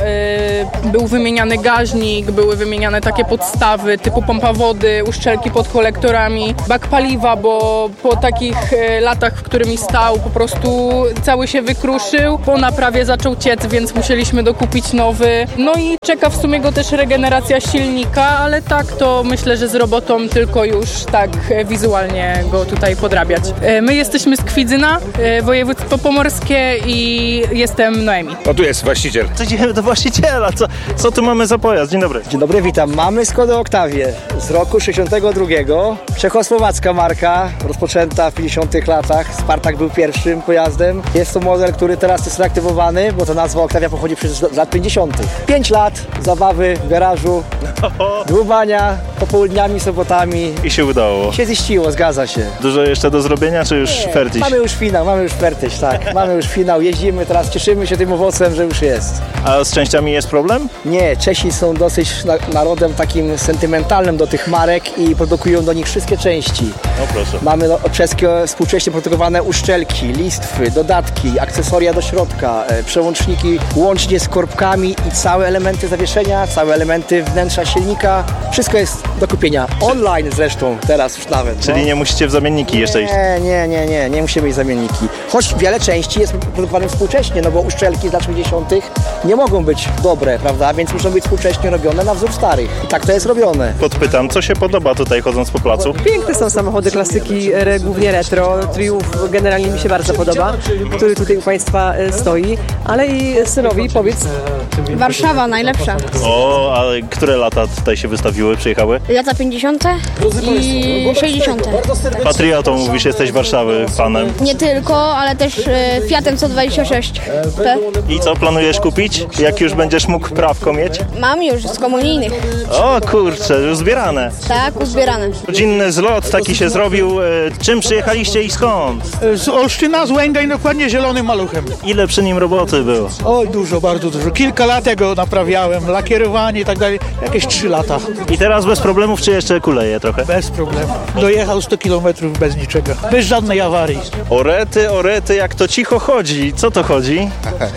E, był wymieniany gaźnik, były wymieniane takie podstawy typu pompa wody, uszczelki pod kolektorami, bak paliwa, bo po takich e, latach, w którymi stał, po prostu cały się wykruszył, po naprawie zaczął ciec, więc musieliśmy dokupić nowy. No i czeka w sumie go też regeneracja silnika, ale tak to myślę, że z robotą tylko już tak wizualnie go tutaj podrabiać. My jesteśmy z Kwidzyna, województwo pomorskie i jestem Noemi. O, tu jest właściciel. Co idziemy do właściciela? Co, co tu mamy za pojazd? Dzień dobry. Dzień dobry, witam. Mamy Skodę Octavię z roku sześćdziesiątego drugiego. Czechosłowacka marka, rozpoczęta w pięćdziesiątych latach. Spartak był pierwszym pojazdem. Jest to model, który teraz jest reaktywowany, bo to nazwa Octavia pochodzi z lat pięćdziesiątych. Pięć lat zabawy w garażu, dłubania popołudniami, sobotami. I się udało. Się ziściło, zgadza się. Dużo jeszcze do zrobienia, czy już Nie, fertiś? Mamy już finał, mamy już fertyś, tak. Mamy już finał, jeździmy teraz, cieszymy się tym owocem, że już jest. A z częściami jest problem? Nie, Czesi są dosyć na, narodem takim sentymentalnym do tych marek i produkują do nich wszystkie części. O proszę. Mamy no, czeskie współcześnie produkowane uszczelki, listwy, dodatki, akcesoria do środka, e, przełączniki łącznie z korbkami i całe elementy zawieszenia, całe elementy wnętrza silnika. Wszystko jest do kupienia. Online zresztą teraz już nawet. Czyli no. nie musicie w zamienniki jeszcze iść? Nie, nie, nie, nie, nie musimy mieć zamienniki. Choć wiele części jest produkowanych współcześnie, no bo uszczelki z lat osiemdziesiątych nie mogą być dobre, prawda? Więc muszą być współcześnie robione na wzór starych. I tak to jest robione. Podpytam, co się podoba tutaj chodząc po placu? Piękne są samochody klasyki, głównie retro. Triumf generalnie mi się bardzo podoba, który tutaj u Państwa stoi. Ale i synowi powiedz. Warszawa najlepsza. O, ale które lata tutaj się wystawiły, przyjechały? Lata pięćdziesiąte i sześćdziesiąte. Patriotą mówisz, jesteś Warszawy fanem. Nie tylko, ale też e, Fiatem sto dwadzieścia sześć P. I co planujesz kupić? Jak już będziesz mógł prawko mieć? Mam już z komunijnych. O kurczę, już zbierane. Tak, uzbierane. Rodzinny zlot taki się zrobił. Czym przyjechaliście i skąd? Z Olsztyna, z Łęga i dokładnie zielonym maluchem. Ile przy nim roboty było? Oj, dużo, bardzo dużo. Kilka lat ja go naprawiałem, lakierowanie i tak dalej. Jakieś trzy lata. I teraz bez problemów, czy jeszcze kuleje trochę? Bez problemu. Dojechał sto kilometrów bez niczego. Bez żadnej awarii. Orety, orety, jak to cicho chodzi. Co to chodzi?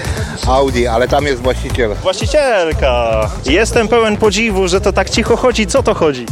Audi, ale tam jest właściciel. Właścicielka. Jestem pełen podziwu, że to tak cicho chodzi. Co to chodzi?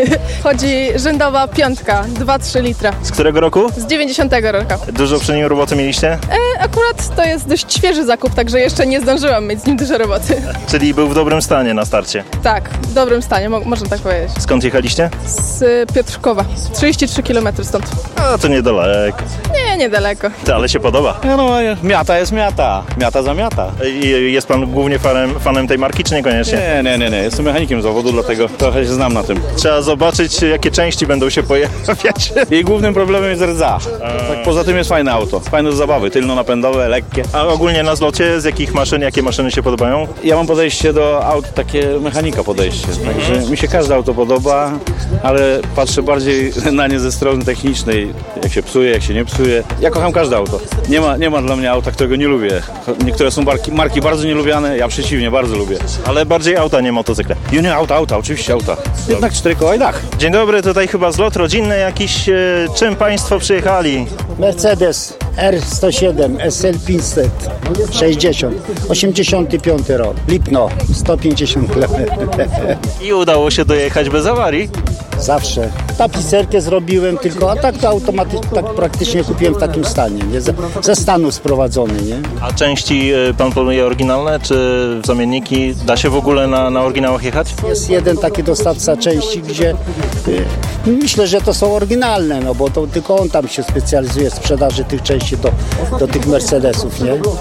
Chodzi rzędowa piątka, dwa trzy litra. Z którego roku? Z dziewięćdziesiątego roku. Dużo przy nim roboty mieliście? E, akurat to jest dość świeży zakup, także jeszcze nie zdążyłam mieć z nim dużo roboty. Czyli był w dobrym stanie na starcie? Tak, w dobrym stanie, mo- można tak powiedzieć. Skąd jechaliście? Z Piotrkowa, trzydzieści trzy kilometry stąd. A, to niedaleko. Nie, niedaleko. Ty, ale się podoba. No, no, miata jest miata. Miata za miata. I jest pan głównie fanem, fanem tej marki, czy niekoniecznie? Nie, nie, nie, nie. Jestem mechanikiem zawodu, dlatego trochę się znam na tym. Trzeba zobaczyć, jakie części będą się pojawiać. Jej głównym problemem jest rdza. Tak, poza tym jest fajne auto. Fajne do zabawy, tylno-napędowe, lekkie. A ogólnie na zlocie z jakich maszyn, jakie maszyny się podobają? Ja mam podejście do aut, takie mechanika podejście. Także mi się każde auto podoba, ale patrzę bardziej na nie ze strony technicznej. Jak się psuje, jak się nie psuje. Ja kocham każde auto. Nie ma, nie ma dla mnie auta, którego nie lubię. Niektóre są marki, marki bardzo nielubiane, ja przeciwnie, bardzo lubię. Ale bardziej auta, nie motocykle. Nie, nie, auta, auta, oczywiście auta. Jednak cztery koła i dach. Dzień dobry, tutaj chyba zlot rodzinny jakiś. Czym państwo przyjechali? Mercedes R sto siedem S L pięćset sześćdziesiąt, osiemdziesiąty piąty rok, Lipno, sto pięćdziesiąt kilometrów. I udało się dojechać bez awarii? Zawsze. Tapicerkę zrobiłem tylko, a tak to automatycznie, tak praktycznie kupiłem w takim stanie, nie? Ze, ze stanu sprowadzony, nie? A części pan planuje oryginalne, czy zamienniki? Da się w ogóle na, na oryginałach jechać? Jest jeden taki dostawca części, gdzie y, myślę, że to są oryginalne, no bo to tylko on tam się specjalizuje w sprzedaży tych części do, do tych Mercedesów, nie?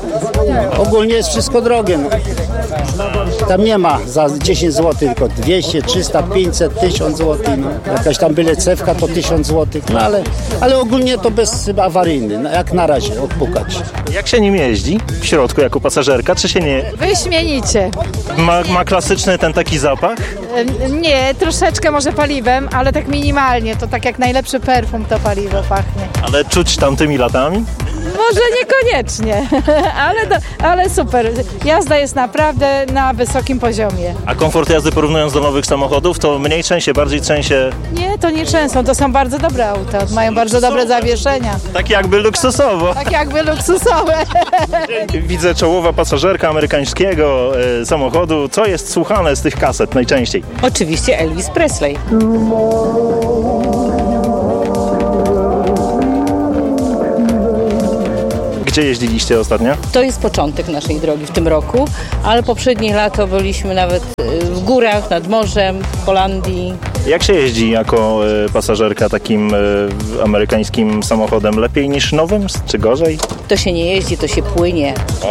Ogólnie jest wszystko drogie. No. Tam nie ma za dziesięć złotych, tylko dwieście, trzysta, pięćset, tysiąc złotych. No. Jakaś tam byle cewka to tysiąc złotych. No ale, ale ogólnie to bezawaryjny, no, jak na razie, odpukać. Jak się nim jeździ? W środku jako pasażerka, czy się nie... Wyśmienicie. Ma, ma klasyczny ten taki zapach? Nie, troszeczkę może paliwem, ale tak minimalnie. To tak jak najlepszy perfum to paliwo pachnie. Ale czuć tamtymi latami? Może niekoniecznie, ale, do, ale super. Jazda jest naprawdę na wysokim poziomie. A komfort jazdy porównując do nowych samochodów, to mniej trzęsie, bardziej trzęsie? Nie, to nie trzęsą, to są bardzo dobre auta, mają bardzo dobre zawieszenia. Tak jakby luksusowo. Tak jakby luksusowe. Widzę czołowa pasażerka amerykańskiego e, samochodu. Co jest słuchane z tych kaset najczęściej? Oczywiście Elvis Presley. Gdzie jeździliście ostatnio? To jest początek naszej drogi w tym roku, ale poprzednie lato byliśmy nawet w górach, nad morzem, w Holandii. Jak się jeździ jako y, pasażerka takim y, amerykańskim samochodem? Lepiej niż nowym, czy gorzej? To się nie jeździ, to się płynie.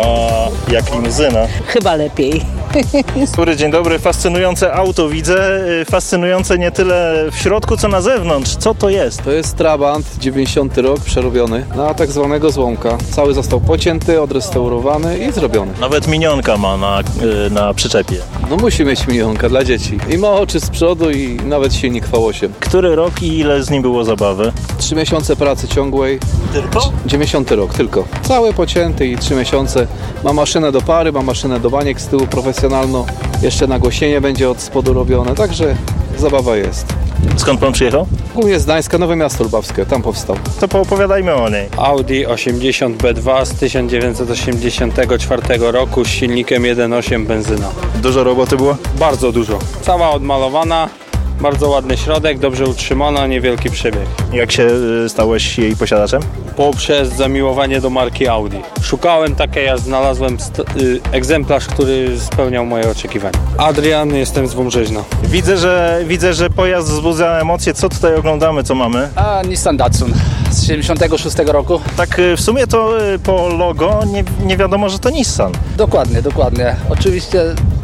A, jak limuzyna. Chyba lepiej. Dobry, dzień dobry. Fascynujące auto widzę. Fascynujące nie tyle w środku, co na zewnątrz. Co to jest? To jest Trabant, dziewięćdziesiąty rok, przerobiony na tak zwanego złomka. Cały został pocięty, odrestaurowany i zrobiony. Nawet minionka ma na, na przyczepie. No musi mieć minionka dla dzieci. I ma oczy z przodu i nawet silnik V osiem. Który rok i ile z nim było zabawy? Trzy miesiące pracy ciągłej. Tylko? dziewięćdziesiąty rok, tylko. Cały pocięty i trzy miesiące. Ma maszynę do pary, ma maszynę do baniek z tyłu profesjonalną. Jeszcze nagłośnienie będzie od spodu robione, także zabawa jest. Skąd pan przyjechał? Głównie z Gdańska, Nowe Miasto Lubawskie, tam powstał. To poopowiadajmy o niej. Audi osiemdziesiąt B dwa z tysiąc dziewięćset osiemdziesiątego czwartego roku z silnikiem jeden przecinek osiem benzyna. Dużo roboty było? Bardzo dużo. Cała odmalowana, bardzo ładny środek, dobrze utrzymana, niewielki przebieg. Jak się y, stałeś jej posiadaczem? Poprzez zamiłowanie do marki Audi. Szukałem takiej, ja znalazłem st- y, egzemplarz, który spełniał moje oczekiwania. Adrian, jestem z Wąbrzeźna. Widzę, że widzę, że pojazd wzbudza emocje. Co tutaj oglądamy, co mamy? A, Nissan Datsun z siedemdziesiątego szóstego roku. Tak w sumie to po logo nie, nie wiadomo, że to Nissan. Dokładnie, dokładnie. Oczywiście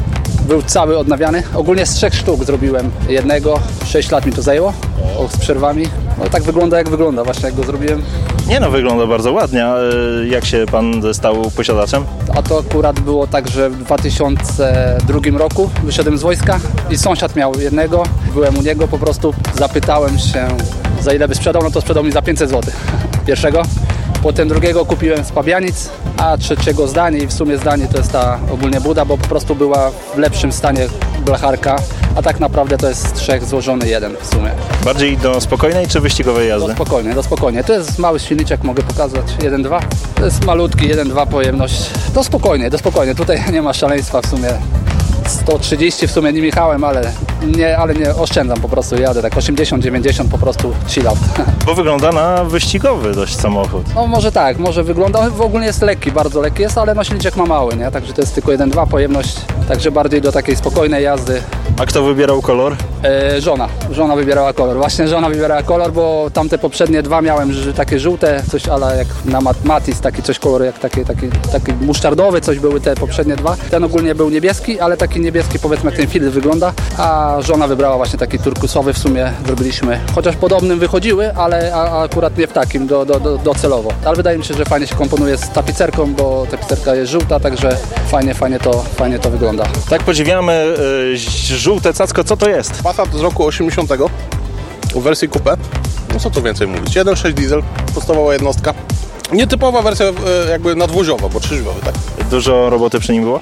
był cały odnawiany. Ogólnie z trzech sztuk zrobiłem jednego. Sześć lat mi to zajęło, o, z przerwami. No tak wygląda jak wygląda, właśnie jak go zrobiłem. Nie no, wygląda bardzo ładnie. A jak się pan stał posiadaczem? A to akurat było tak, że w dwa tysiące drugim roku wyszedłem z wojska i sąsiad miał jednego. Byłem u niego, po prostu zapytałem się, za ile by sprzedał, no to sprzedał mi za pięćset złotych pierwszego. Potem drugiego kupiłem z Pabianic, a trzeciego zdanie i w sumie zdanie to jest ta ogólnie buda, bo po prostu była w lepszym stanie blacharka, a tak naprawdę to jest z trzech złożony jeden w sumie. Bardziej do spokojnej czy wyścigowej jazdy? Do spokojnej, do spokojnej. To jest mały silniczek, mogę pokazać, jeden dwa. To jest malutki, jeden dwa pojemność. Do spokojnej, do spokojnej. Tutaj nie ma szaleństwa w sumie. sto trzydzieści w sumie nie jechałem, ale nie, ale nie oszczędzam, po prostu jadę tak osiemdziesiąt dziewięćdziesiąt po prostu chill out. Bo wygląda na wyścigowy dość samochód. No może tak, może wygląda, w ogóle jest lekki, bardzo lekki jest, ale no silniczek ma mały, nie? Także to jest tylko jeden dwa pojemność, także bardziej do takiej spokojnej jazdy. A kto wybierał kolor? E, żona, żona wybierała kolor, właśnie żona wybierała kolor, bo tamte poprzednie dwa miałem że, takie żółte, coś ale jak na mat, Matiz, taki coś kolor, jak taki, taki, taki musztardowy, coś były te poprzednie dwa. Ten ogólnie był niebieski, ale taki niebieski, powiedzmy jak ten filtr wygląda, a żona wybrała właśnie taki turkusowy, w sumie zrobiliśmy, chociaż podobnym wychodziły, ale a, a akurat nie w takim, do, do, do, docelowo. Ale wydaje mi się, że fajnie się komponuje z tapicerką, bo tapicerka jest żółta, także fajnie, fajnie to, fajnie to wygląda. Tak podziwiamy y, żółte cacko, co to jest? Passat z roku osiemdziesiątego w wersji coupe. No co tu więcej mówić, jeden przecinek sześć diesel, podstawowa jednostka. Nietypowa wersja jakby nadwoziowa, bo trzyźwiowy, tak? Dużo roboty przy nim było?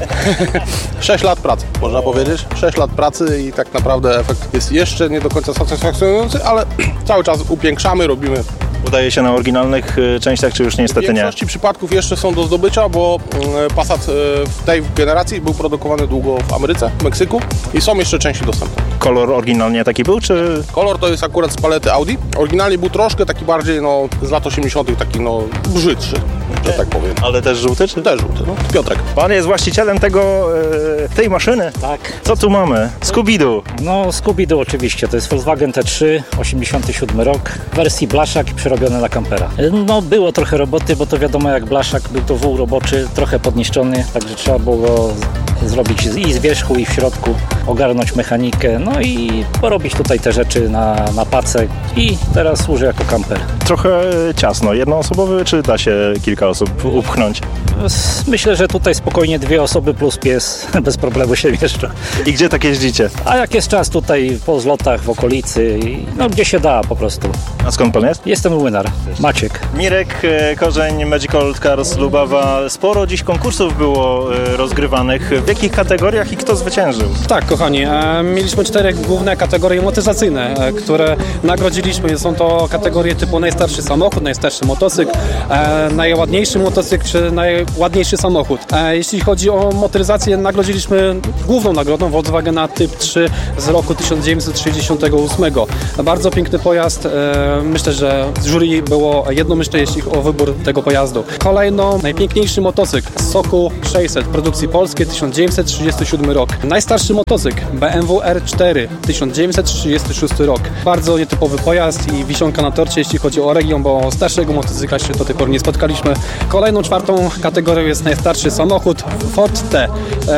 sześć lat pracy, można powiedzieć. sześć lat pracy i tak naprawdę efekt jest jeszcze nie do końca satysfakcjonujący, ale cały czas upiększamy, robimy. Udaje się na oryginalnych częściach, czy już niestety nie? W większości przypadków jeszcze są do zdobycia, bo Passat w tej generacji był produkowany długo w Ameryce, w Meksyku i są jeszcze części dostępne. Kolor oryginalnie taki był, czy...? Kolor to jest akurat z palety Audi. Oryginalnie był troszkę taki bardziej, no, z lat osiemdziesiątych taki, no, brzydszy. że tak powiem. Ale też żółty, czy? Też żółty, no. Piotrek. Pan jest właścicielem tego, e, tej maszyny? Tak. Co tu mamy? Scooby-Doo. No Scooby-Doo oczywiście, to jest Volkswagen T trzy, osiemdziesiąty siódmy rok, w wersji blaszak i przerobione na kampera. No było trochę roboty, bo to wiadomo jak blaszak, był to wół roboczy, trochę podniszczony, także trzeba było go zrobić i z wierzchu i w środku, ogarnąć mechanikę, no i porobić tutaj te rzeczy na, na pacek i teraz służy jako kamper. Trochę ciasno, jednoosobowy, czy da się kilka osób upchnąć? Myślę, że tutaj spokojnie dwie osoby plus pies bez problemu się mieszczą. I gdzie tak jeździcie? A jak jest czas tutaj po zlotach w okolicy, no gdzie się da po prostu. A skąd pan jest? Jestem Młynar, Maciek. Mirek Korzeń, Magic Old Cars Lubawa. Sporo dziś konkursów było rozgrywanych. W jakich kategoriach i kto zwyciężył? Tak, kochani, e, mieliśmy cztery główne kategorie motoryzacyjne, e, które nagrodziliśmy. Są to kategorie typu najstarszy samochód, najstarszy motocykl, e, najładniejszy motocykl czy najładniejszy samochód. E, jeśli chodzi o motoryzację, nagrodziliśmy główną nagrodą Volkswagena Typ trzy z roku tysiąc dziewięćset sześćdziesiątego ósmego. Bardzo piękny pojazd. E, myślę, że z jury było jednomyślne, jeśli chodzi o wybór tego pojazdu. Kolejno najpiękniejszy motocykl Sokół sześćset produkcji polskiej tysiąc dziewięćset trzydziesty siódmy rok. Najstarszy motocykl B M W R cztery tysiąc dziewięćset trzydziesty szósty rok. Bardzo nietypowy pojazd i wisienka na torcie, jeśli chodzi o region, bo starszego motocykla się do tej pory nie spotkaliśmy. Kolejną czwartą kategorią jest najstarszy samochód Ford T e,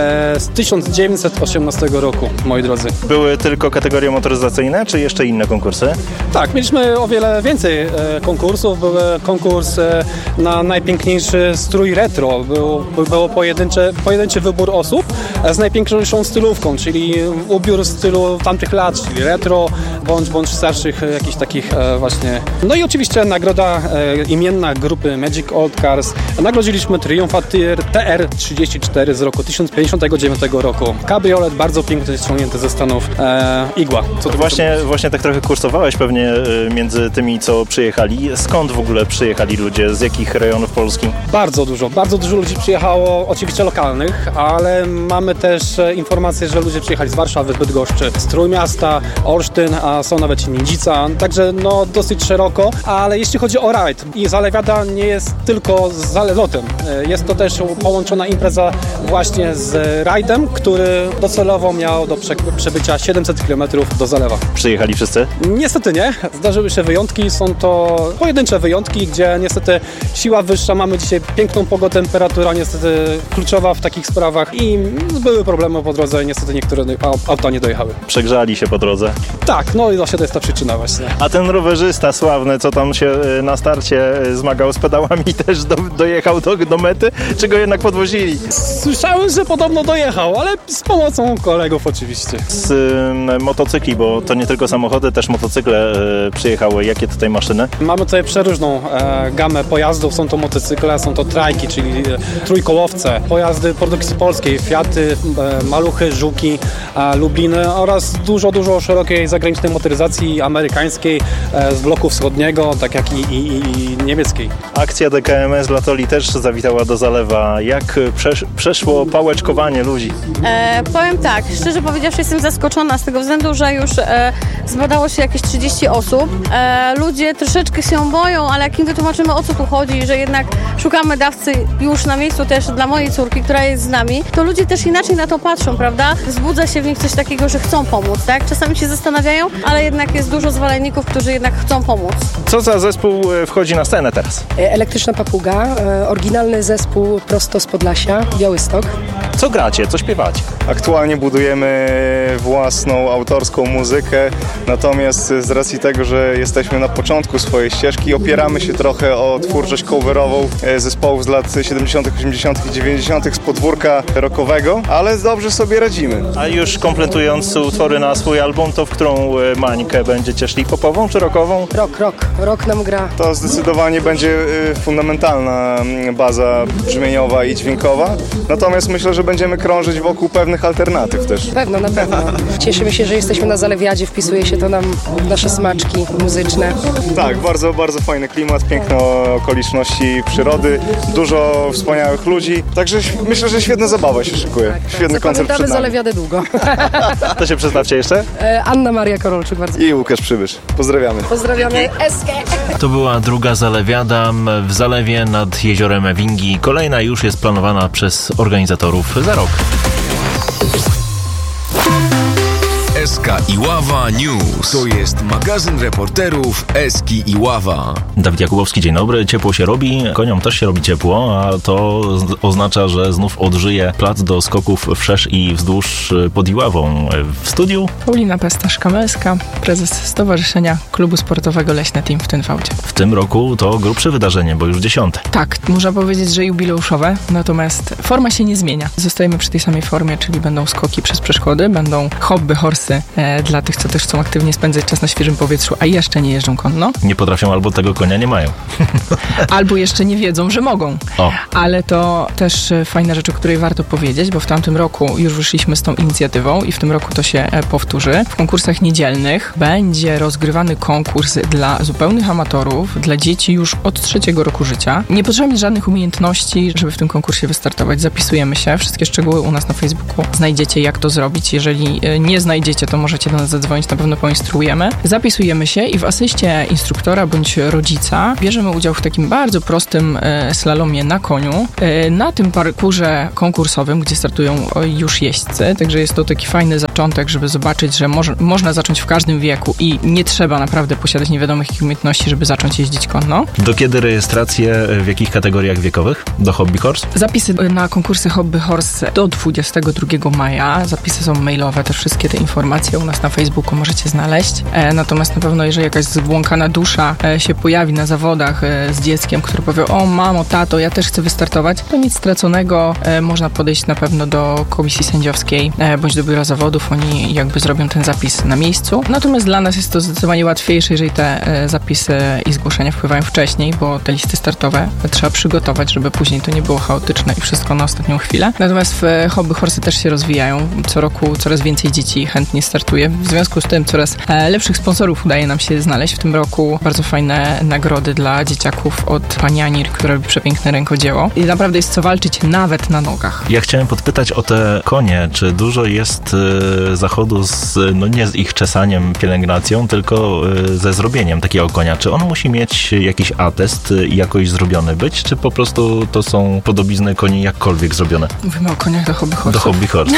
z tysiąc dziewięćset osiemnastego roku, moi drodzy. Były tylko kategorie motoryzacyjne, czy jeszcze inne konkursy? Tak, mieliśmy o wiele więcej e, konkursów. Był konkurs e, na najpiękniejszy strój retro. Był, było pojedyncze, pojedynczy wybór osób z najpiękniejszą stylówką, czyli ubiór w stylu tamtych lat, czyli retro, bądź, bądź starszych jakichś takich e, właśnie. No i oczywiście nagroda e, imienna grupy Magic Old Cars. Nagrodziliśmy Triumfa T R trzydzieści cztery z roku tysiąc pięćdziesiątego dziewiątego roku. Kabriolet bardzo piękny, ściągnięty ze Stanów. E, igła. Co to właśnie, właśnie tak trochę kursowałeś pewnie między tymi, co przyjechali. Skąd w ogóle przyjechali ludzie? Z jakich rejonów Polski? Bardzo dużo. Bardzo dużo ludzi przyjechało, oczywiście lokalnych, ale mamy też informacje, że ludzie przyjechali z Warszawy, z Bydgoszczy, z Trójmiasta, Olsztyn, a są nawet Nidzica, także no dosyć szeroko, ale jeśli chodzi o rajd i Zalewiada nie jest tylko z zalotem, jest to też połączona impreza właśnie z rajdem, który docelowo miał do przebycia siedemset kilometrów do Zalewa. Przyjechali wszyscy? Niestety nie, zdarzyły się wyjątki, są to pojedyncze wyjątki, gdzie niestety siła wyższa, mamy dzisiaj piękną pogodę, temperatura niestety kluczowa w takich sprawach i były problemy po drodze, niestety niektóre auta nie dojechały. Przegrzali się po drodze? Tak, no i właśnie to jest ta przyczyna właśnie. A ten rowerzysta sławny, co tam się na starcie zmagał z pedałami, też do, dojechał do, do mety, czy go jednak podwozili? Słyszałem, że podobno dojechał, ale z pomocą kolegów oczywiście. Z y, motocykli, bo to nie tylko samochody, też motocykle y, przyjechały. Jakie tutaj maszyny? Mamy tutaj przeróżną e, gamę pojazdów. Są to motocykle, są to trajki, czyli e, trójkołowce, pojazdy produkcji polskiej, Fiaty, e, Maluchy, Żuki, e, Lubliny oraz dużo, dużo szerokiej zagranicznej motoryzacji amerykańskiej e, z bloku wschodniego, tak jak i, i, i niemieckiej. Akcja D K M S Latoli też zawitała do Zalewa. Jak przesz przeszło pałeczkowanie ludzi? E, powiem tak, szczerze powiedziawszy jestem zaskoczona z tego względu, że już e, zbadało się jakieś trzydzieści osób. E, ludzie troszeczkę się boją, ale jak im wytłumaczymy, o co tu chodzi, że jednak szukamy dawcy już na miejscu też dla mojej córki, która jest z nami, to ludzie też inaczej na to patrzą, prawda? Wzbudza się w nich coś takiego, że chcą pomóc, tak? Czasami się zastanawiają, ale jednak jest dużo zwolenników, którzy jednak chcą pomóc. Co za zespół wchodzi na scenę teraz? Elektryczna Papuga, oryginalny zespół prosto z Podlasia, Białystok. Co gracie? Co śpiewacie? Aktualnie budujemy własną autorską muzykę, natomiast z racji tego, że jesteśmy na początku swojej ścieżki, opieramy się trochę o twórczość coverową zespołów z lat siedemdziesiątych, osiemdziesiątych i dziewięćdziesiątych z podwórka rockowego, ale dobrze sobie radzimy. A już kompletując utwory na swój album, to w którą mańkę będziecie szli? Popową czy rockową? Rock, rock. Rock nam gra. To zdecydowanie będzie fundamentalna baza brzmieniowa i dźwiękowa, natomiast myślę, że będziemy krążyć wokół pewnych alternatyw też. Pewno, na pewno. Cieszymy się, że jesteśmy na Zalewiadzie, wpisuje się to nam w nasze smaczki muzyczne. Tak, bardzo, bardzo fajny klimat, piękne okoliczności przyrody, dużo wspaniałych ludzi, także myślę, że świetna zabawa się szykuje. Tak, Świetny tak. koncert przed nami. Zalewiadę długo. To się przedstawcie jeszcze? Anna Maria Korolczuk bardzo. I Łukasz Przybysz. Pozdrawiamy. Pozdrawiamy Eskę. To była druga Zalewiada w Zalewie. Zalewie nad jeziorem Wingi. Kolejna już jest planowana przez organizatorów za rok. Eska Iława News. To jest magazyn reporterów Eski Iława. Dawid Jakubowski, dzień dobry. Ciepło się robi, koniom też się robi ciepło, a to oznacza, że znów odżyje plac do skoków wszerz i wzdłuż pod Iławą. W studiu Paulina Pestasz-Kamelska, prezes Stowarzyszenia Klubu Sportowego Leśne Team w Tynwałdzie. W tym roku to grubsze wydarzenie, bo już dziesiąte. Tak, można powiedzieć, że jubileuszowe, natomiast forma się nie zmienia. Zostajemy przy tej samej formie, czyli będą skoki przez przeszkody, będą hobby horsy e, dla tych, co też chcą aktywnie spędzać czas na świeżym powietrzu, a jeszcze nie jeżdżą konno. Nie potrafią albo tego konia nie mają. Albo jeszcze nie wiedzą, że mogą. O. Ale to też fajna rzecz, o której warto powiedzieć, bo w tamtym roku już wyszliśmy z tą inicjatywą i w tym roku to się powtórzy. W konkursach niedzielnych będzie rozgrywany konkurs dla zupełnych amatorów, dla dzieci już od trzeciego roku życia. Nie potrzebujemy żadnych umiejętności, żeby w tym konkursie wystartować. Zapisujemy się. Wszystkie szczegóły u nas na Facebooku znajdziecie, jak to zrobić. Jeżeli nie znajdziecie, to możecie do nas zadzwonić, na pewno poinstruujemy. Zapisujemy się i w asyście instruktora bądź rodzica bierzemy udział w takim bardzo prostym e, slalomie na koniu, e, na tym parkurze konkursowym, gdzie startują już jeźdźcy, także jest to taki fajny zaczątek, żeby zobaczyć, że moż, można zacząć w każdym wieku i nie trzeba naprawdę posiadać nie wiadomo jakich umiejętności, żeby zacząć jeździć konno. Do kiedy rejestracje, w jakich kategoriach wiekowych? Do Hobby Horse? Zapisy na konkursy Hobby Horse do dwudziestego drugiego maja. Zapisy są mailowe, też wszystkie te informacje u nas na Facebooku możecie znaleźć. E, natomiast na pewno, jeżeli jakaś zbłąkana dusza e, się pojawi na zawodach e, z dzieckiem, który powie: o mamo, tato, ja też chcę wystartować, to nic straconego. E, można podejść na pewno do komisji sędziowskiej e, bądź do biura zawodów. Oni jakby zrobią ten zapis na miejscu. Natomiast dla nas jest to zdecydowanie łatwiejsze, jeżeli te e, zapisy i zgłoszenia wpływają wcześniej, bo te listy startowe trzeba przygotować, żeby później to nie było chaotyczne i wszystko na ostatnią chwilę. Natomiast w e, Hobby Horse też się rozwijają. Co roku coraz więcej dzieci chętnie startuje. W związku z tym coraz e, lepszych sponsorów udaje nam się znaleźć. W tym roku bardzo fajne nagrody dla dzieciaków od pani Anir, która robi przepiękne rękodzieło. I naprawdę jest co walczyć nawet na nogach. Ja chciałem podpytać o te konie. Czy dużo jest y, zachodu z, no nie z ich czesaniem, pielęgnacją, tylko y, ze zrobieniem takiego konia? Czy on musi mieć jakiś atest i jakoś zrobiony być, czy po prostu to są podobizny koni jakkolwiek zrobione? Mówimy o koniach do Hobby Horse. Do Hobby Horse.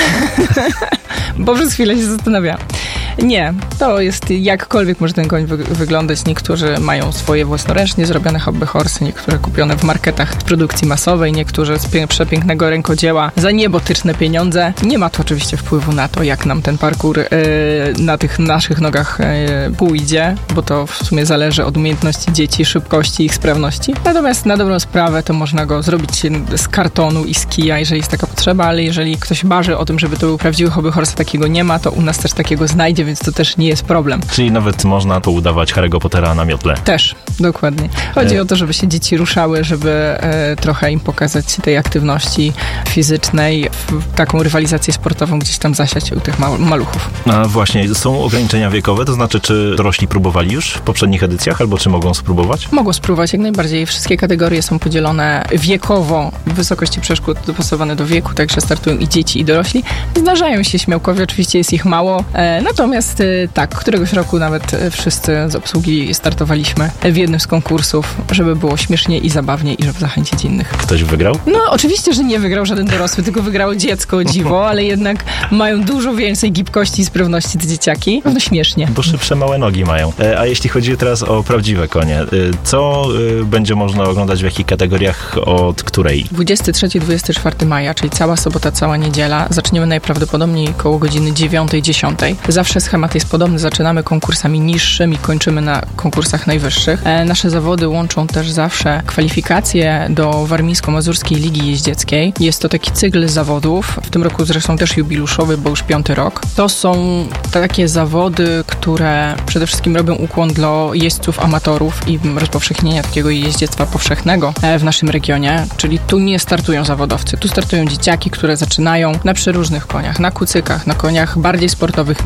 Bo przez chwilę się zastanawiałam. Nie, to jest jakkolwiek może ten koń wy- wyglądać. Niektórzy mają swoje własnoręcznie zrobione hobby horsy, niektóre kupione w marketach z produkcji masowej, niektórzy z pie- przepięknego rękodzieła za niebotyczne pieniądze. Nie ma to oczywiście wpływu na to, jak nam ten parkour yy, na tych naszych nogach yy, pójdzie, bo to w sumie zależy od umiejętności dzieci, szybkości, ich sprawności. Natomiast na dobrą sprawę to można go zrobić z kartonu i z kija, jeżeli jest taka potrzeba, ale jeżeli ktoś marzy o tym, żeby to był prawdziwy hobby horse, takiego nie ma, to u nas też takiego znajdzie, więc to też nie jest problem. Czyli nawet można poudawać Harry'ego Pottera na miotle. Też, dokładnie. Chodzi e... o to, żeby się dzieci ruszały, żeby e, trochę im pokazać tej aktywności fizycznej, w taką rywalizację sportową gdzieś tam zasiać u tych ma- maluchów. A właśnie, są ograniczenia wiekowe, to znaczy, czy dorośli próbowali już w poprzednich edycjach, albo czy mogą spróbować? Mogą spróbować, jak najbardziej. Wszystkie kategorie są podzielone wiekowo, wysokości przeszkód dopasowane do wieku, także startują i dzieci, i dorośli. Zdarzają się śmiałkowie, oczywiście jest ich mało, e, natomiast e, tak, któregoś roku nawet e, wszyscy z obsługi startowaliśmy w jednym z konkursów, żeby było śmiesznie i zabawnie i żeby zachęcić innych. Ktoś wygrał? No oczywiście, że nie wygrał żaden dorosły, tylko wygrało dziecko, o dziwo, ale jednak mają dużo więcej gibkości i sprawności te dzieciaki. No śmiesznie. Bo szybsze małe nogi mają. E, a jeśli chodzi teraz o prawdziwe konie, e, co e, będzie można oglądać w jakich kategoriach, od której? dwudziestego trzeciego do dwudziestego czwartego maja, czyli cała sobota, cała niedziela. Zaczniemy najprawdopodobniej koło godziny dziewiątej, dziesiątej. Zawsze schemat jest podobny. Zaczynamy konkursami niższymi, kończymy na konkursach najwyższych. E, nasze zawody łączą też zawsze kwalifikacje do Warmińsko-Mazurskiej Ligi Jeździeckiej. Jest to taki cykl zawodów. W tym roku zresztą też jubiluszowy, bo już piąty rok. To są takie zawody, które przede wszystkim robią ukłon dla jeźdźców amatorów i rozpowszechnienia takiego jeździectwa powszechnego w naszym regionie. Czyli tu nie startują zawodowcy. Tu startują dzieciaki, które zaczynają na przeróżnych koniach. Na kucykach, na koniach bardziej sportowych, mniej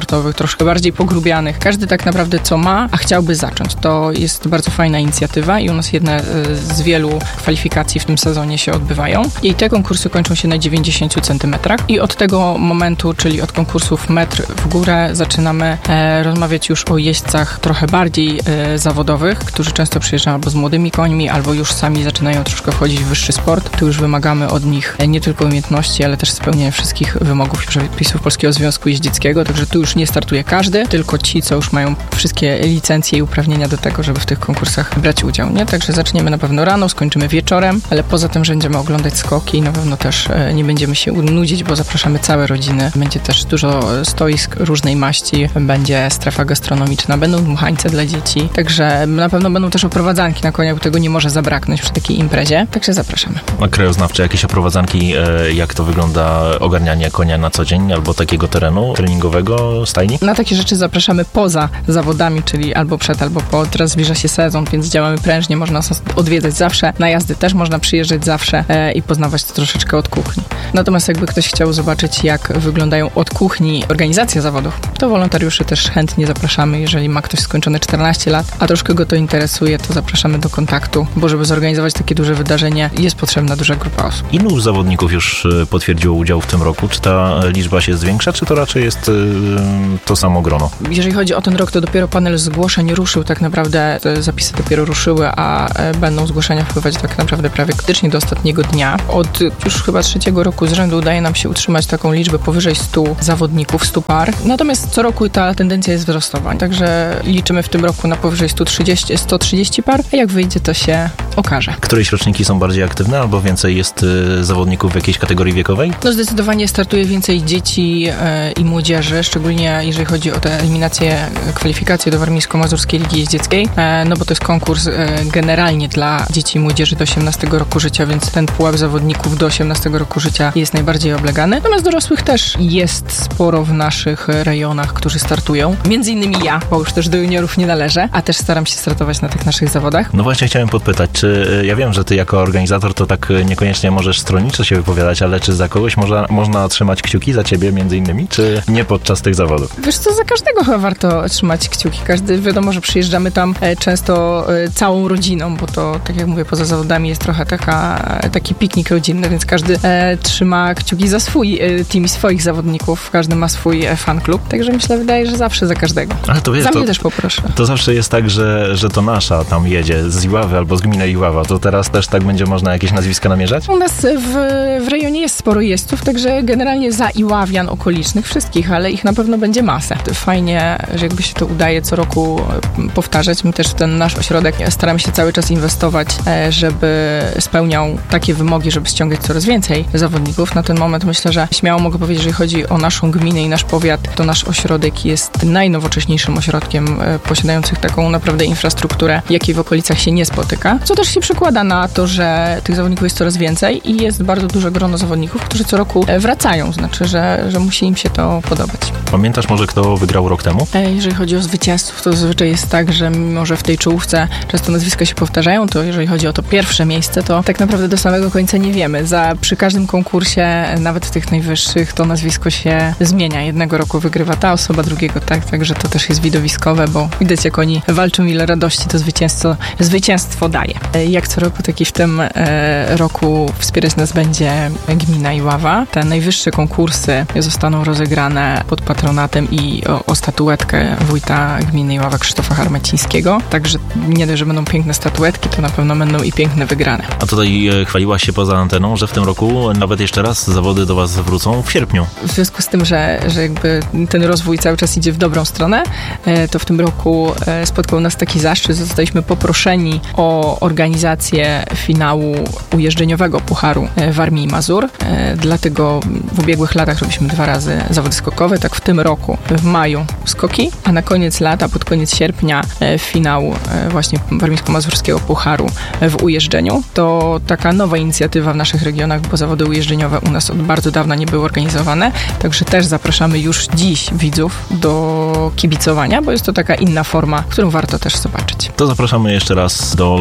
sportowych, troszkę bardziej pogrubianych. Każdy tak naprawdę co ma, a chciałby zacząć. To jest bardzo fajna inicjatywa i u nas jedne z wielu kwalifikacji w tym sezonie się odbywają. I te konkursy kończą się na dziewięćdziesięciu centymetrach i od tego momentu, czyli od konkursów metr w górę, zaczynamy e, rozmawiać już o jeźdźcach trochę bardziej e, zawodowych, którzy często przyjeżdżają albo z młodymi końmi, albo już sami zaczynają troszkę wchodzić w wyższy sport. Tu już wymagamy od nich e, nie tylko umiejętności, ale też spełnienia wszystkich wymogów i przepisów Polskiego Związku Jeździeckiego, także tu już nie startuje każdy, tylko ci, co już mają wszystkie licencje i uprawnienia do tego, żeby w tych konkursach brać udział, nie? Także zaczniemy na pewno rano, skończymy wieczorem, ale poza tym, że będziemy oglądać skoki i na pewno też e, nie będziemy się nudzić, bo zapraszamy całe rodziny. Będzie też dużo stoisk różnej maści, będzie strefa gastronomiczna, będą dmuchańce dla dzieci, także na pewno będą też oprowadzanki na konia, bo tego nie może zabraknąć przy takiej imprezie, także zapraszamy. A krajoznawcze, jakieś oprowadzanki, e, jak to wygląda ogarnianie konia na co dzień, albo takiego terenu treningowego, stajni? Na takie rzeczy zapraszamy poza zawodami, czyli albo przed, albo po. Teraz zbliża się sezon, więc działamy prężnie, można nas odwiedzać zawsze, na jazdy też można przyjeżdżać zawsze e, i poznawać to troszeczkę od kuchni. Natomiast jakby ktoś chciał zobaczyć, jak wyglądają od kuchni organizacja zawodów, to wolontariuszy też chętnie zapraszamy, jeżeli ma ktoś skończone czternaście lat, a troszkę go to interesuje, to zapraszamy do kontaktu, bo żeby zorganizować takie duże wydarzenie, jest potrzebna duża grupa osób. Ilu zawodników już potwierdziło udział w tym roku? Czy ta liczba się zwiększa, czy to raczej jest yy, to samo grono? Jeżeli chodzi o ten rok, to dopiero panel zgłoszeń ruszył, tak naprawdę te zapisy dopiero ruszyły, a będą zgłoszenia wpływać tak naprawdę prawie praktycznie do ostatniego dnia. Od już chyba trzeciego roku z rzędu udaje nam się utrzymać taką liczbę powyżej stu zawodników, stu par. Natomiast co roku ta tendencja jest wzrostowa, także liczymy w tym roku na powyżej sto trzydzieści, sto trzydzieści par, a jak wyjdzie, to się okaże. Któreś roczniki są bardziej aktywne, albo więcej jest y, zawodników w jakiejś kategorii wiekowej? No zdecydowanie startuje więcej dzieci y, i młodzieży, szczególnie jeżeli chodzi o te eliminacje, kwalifikacje do Warmińsko-Mazurskiej Ligi Jeździeckiej, y, no bo to jest konkurs y, generalnie dla dzieci i młodzieży do osiemnastego roku życia, więc ten pułap zawodników do osiemnastego roku życia jest najbardziej oblegany. Natomiast dorosłych też jest sporo w naszych rejonach, którzy startują. Między innymi ja, bo już też do juniorów nie należę, a też staram się startować na tych naszych zawodach. No właśnie chciałem podpytać, czy ja wiem, że ty jako organizator to tak niekoniecznie możesz stronniczo się wypowiadać, ale czy za kogoś można, można trzymać kciuki za ciebie między innymi, czy nie podczas tych zawodów? Wiesz co, za każdego chyba warto trzymać kciuki. Każdy, wiadomo, że przyjeżdżamy tam e, często e, całą rodziną, bo to, tak jak mówię, poza zawodami jest trochę taka, taki piknik rodzinny, więc każdy e, trzyma kciuki za swój e, team i swoich zawodników. Każdy ma swój e, fan klub, także myślę, wydaje, że zawsze za każdego. Ale to wiesz, za mnie to, też poproszę. To zawsze jest tak, że, że to nasza tam jedzie z Iławy albo z gminy Iława. To teraz też tak będzie można jakieś nazwiska namierzać? U nas w, w rejonie jest sporo jeźdźców, także generalnie za Iławian okolicznych wszystkich, ale ich na pewno będzie masę. Fajnie, że jakby się to udaje co roku powtarzać. My też w ten nasz ośrodek staramy się cały czas inwestować, żeby spełniał takie wymogi, żeby ściągać coraz więcej zawodników. Na ten moment myślę, że śmiało mogę powiedzieć, jeżeli chodzi o naszą gminę i nasz powiat, to nasz ośrodek jest najnowocześniejszym ośrodkiem posiadających taką naprawdę infrastrukturę, jakiej w okolicach się nie spotyka, co też się przekłada na to, że tych zawodników jest coraz więcej i jest bardzo duże grono zawodników, którzy co roku wracają, znaczy, że, że musi im się to podobać. Pamiętasz może, kto wygrał rok temu? Jeżeli chodzi o zwycięzców, to zazwyczaj jest tak, że mimo, że w tej czołówce często nazwiska się powtarzają, to jeżeli chodzi o to pierwsze miejsce, to tak naprawdę do samego końca nie wiemy. Za, przy każdym konkursie, nawet w tych najwyższych, to nazwisko się zmienia. Jednego roku wygrywa ta osoba, drugiego tak, także to też jest widowiskowe, bo widać, jak oni walczą, ile radości to zwycięstwo, zwycięstwo daje. Jak co roku, tak i w tym e, roku wspierać nas będzie gmina Iława. Te najwyższe konkursy zostaną rozegrane pod patronatem i o, o statuetkę wójta gminy Iława Krzysztofa Harmecińskiego. Także nie dość, że będą piękne statuetki, to na pewno będą i piękne wygrane. A tutaj e, chwaliłaś się poza anteną, że w tym roku nawet jeszcze raz zawody do was wrócą w sierpniu. W związku z tym, że, że jakby ten rozwój cały czas idzie w dobrą stronę, e, to w tym roku e, spotkał nas taki zaszczyt, że zostaliśmy poproszeni o organizację finału ujeżdżeniowego Pucharu Warmii i Mazur. E, dlatego w ubiegłych latach robiliśmy dwa razy zawody skokowe, tak w tym roku w maju skoki, a na koniec lata, pod koniec sierpnia e, finał e, właśnie Warmińsko-Mazurskiego Pucharu w ujeżdżeniu. To taka nowa inicjatywa w naszych regionach, bo zawody ujeżdżeniowe u nas od bardzo dawna nie były organizowane, także też zapraszamy już dziś widzów do kibicowania, bo jest to taka inna forma, którą warto też zobaczyć. To zapraszamy jeszcze raz do Leśnego Zagórza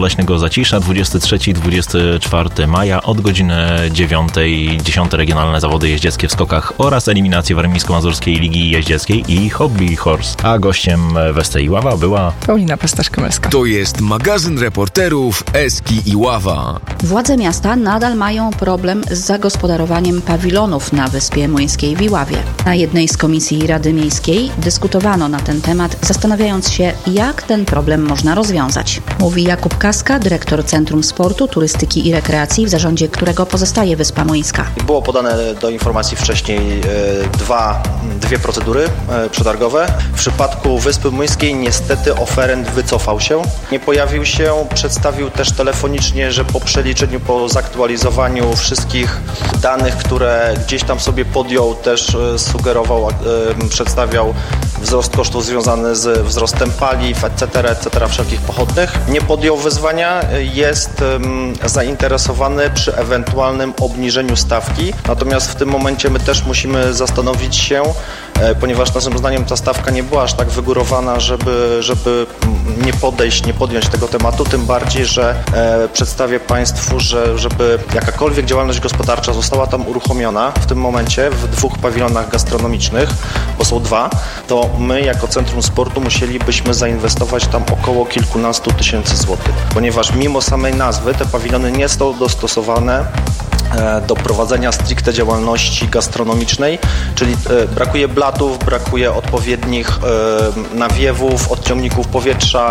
Zacisza, dwudziestego trzeciego i dwudziestego czwartego maja od godziny dziewiątej. Dziesiąte regionalne zawody jeździeckie w skokach oraz eliminacje Warmińsko-Mazurskiej Ligi Jeździeckiej i Hobby Horse. A gościem w S C Iława była Paulina Pestaszka-Melska. To jest magazyn reporterów Eski Iława. Władze miasta nadal mają problem z zagospodarowaniem pawilonów na Wyspie Młyńskiej w Iławie. Na jednej z komisji Rady Miejskiej dyskutowano na ten temat, zastanawiając się, jak ten problem można rozwiązać. Mówi Jakub Kaska, dyrektor Centrum Sportu, Turystyki i Rekreacji, w zarządzie którego pozostaje Wyspa Młyńska. Było podane do informacji wcześniej dwa, dwie procedury przetargowe. W przypadku Wyspy Młyńskiej niestety oferent wycofał się. Nie pojawił się, przedstawił też telefonicznie, że po przeliczeniu, po zaktualizowaniu wszystkich danych, które gdzieś tam sobie podjął, też sugerował, przedstawiał wzrost kosztów związany z wzrostem paliw, et cetera, et cetera, wszelkich pochodnych. Nie podjął wyzwania, jest zainteresowany przy ewentualnym obniżeniu stawki. Natomiast w tym momencie my też musimy zastanowić się, ponieważ naszym zdaniem ta stawka nie była aż tak wygórowana, żeby, żeby nie podejść, nie podjąć tego tematu, tym bardziej, że e, przedstawię Państwu, że żeby jakakolwiek działalność gospodarcza została tam uruchomiona w tym momencie w dwóch pawilonach gastronomicznych, bo są dwa, to my jako Centrum Sportu musielibyśmy zainwestować tam około kilkunastu tysięcy złotych, ponieważ mimo samej nazwy te pawilony nie są dostosowane do prowadzenia stricte działalności gastronomicznej, czyli brakuje blatów, brakuje odpowiednich nawiewów, odciągników powietrza,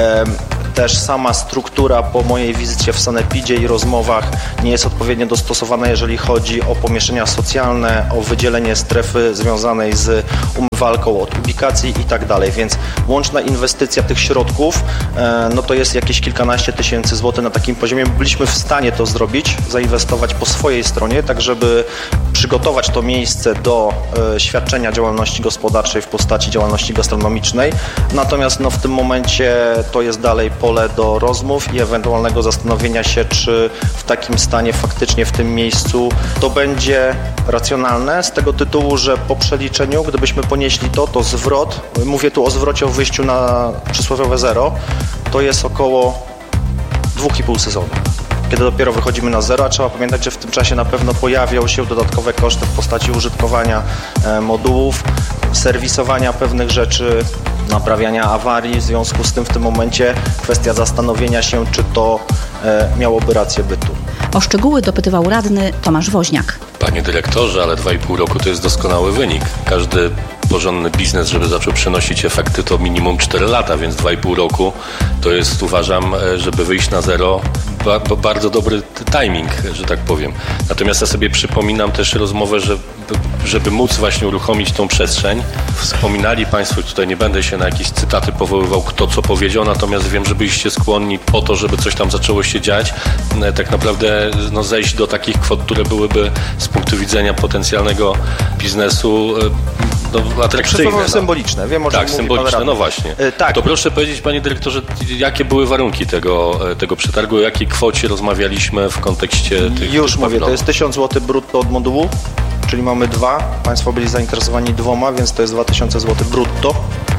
też sama struktura po mojej wizycie w sanepidzie i rozmowach nie jest odpowiednio dostosowana, jeżeli chodzi o pomieszczenia socjalne, o wydzielenie strefy związanej z umywalką od ubikacji i tak dalej, więc łączna inwestycja tych środków no to jest jakieś kilkanaście tysięcy złotych na takim poziomie. Byliśmy w stanie to zrobić, zainwestować po swojej stronie, tak żeby przygotować to miejsce do e, świadczenia działalności gospodarczej w postaci działalności gastronomicznej. Natomiast no, w tym momencie to jest dalej pole do rozmów i ewentualnego zastanowienia się, czy w takim stanie faktycznie w tym miejscu to będzie racjonalne z tego tytułu, że po przeliczeniu, gdybyśmy ponieśli to, to zwrot, mówię tu o zwrocie o wyjściu na przysłowiowe zero, to jest około dwa i pół sezonu. Kiedy dopiero wychodzimy na zero, a trzeba pamiętać, że w tym czasie na pewno pojawią się dodatkowe koszty w postaci użytkowania e, modułów, serwisowania pewnych rzeczy, naprawiania awarii. W związku z tym w tym momencie kwestia zastanowienia się, czy to e, miałoby rację bytu. O szczegóły dopytywał radny Tomasz Woźniak. Panie dyrektorze, ale dwa i pół roku to jest doskonały wynik. Każdy porządny biznes, żeby zaczął przynosić efekty, to minimum cztery lata, więc dwa i pół roku to jest, uważam, żeby wyjść na zero, ba- bardzo dobry timing, że tak powiem. Natomiast ja sobie przypominam też rozmowę, że żeby móc właśnie uruchomić tą przestrzeń. Wspominali Państwo, tutaj nie będę się na jakieś cytaty powoływał, kto co powiedział, natomiast wiem, że byliście skłonni po to, żeby coś tam zaczęło się dziać, tak naprawdę no, zejść do takich kwot, które byłyby z punktu widzenia potencjalnego biznesu no, atrakcyjne. No. Symboliczne, wiem o czym Tak, symboliczne, no właśnie. Yy, tak. To proszę powiedzieć, Panie Dyrektorze, jakie były warunki tego, tego przetargu, o jakiej kwocie rozmawialiśmy w kontekście tych Już tych mówię, to jest tysiąc złotych brutto od modułu, czyli mamy dwa, Państwo byli zainteresowani dwoma, więc to jest dwa tysiące złotych brutto,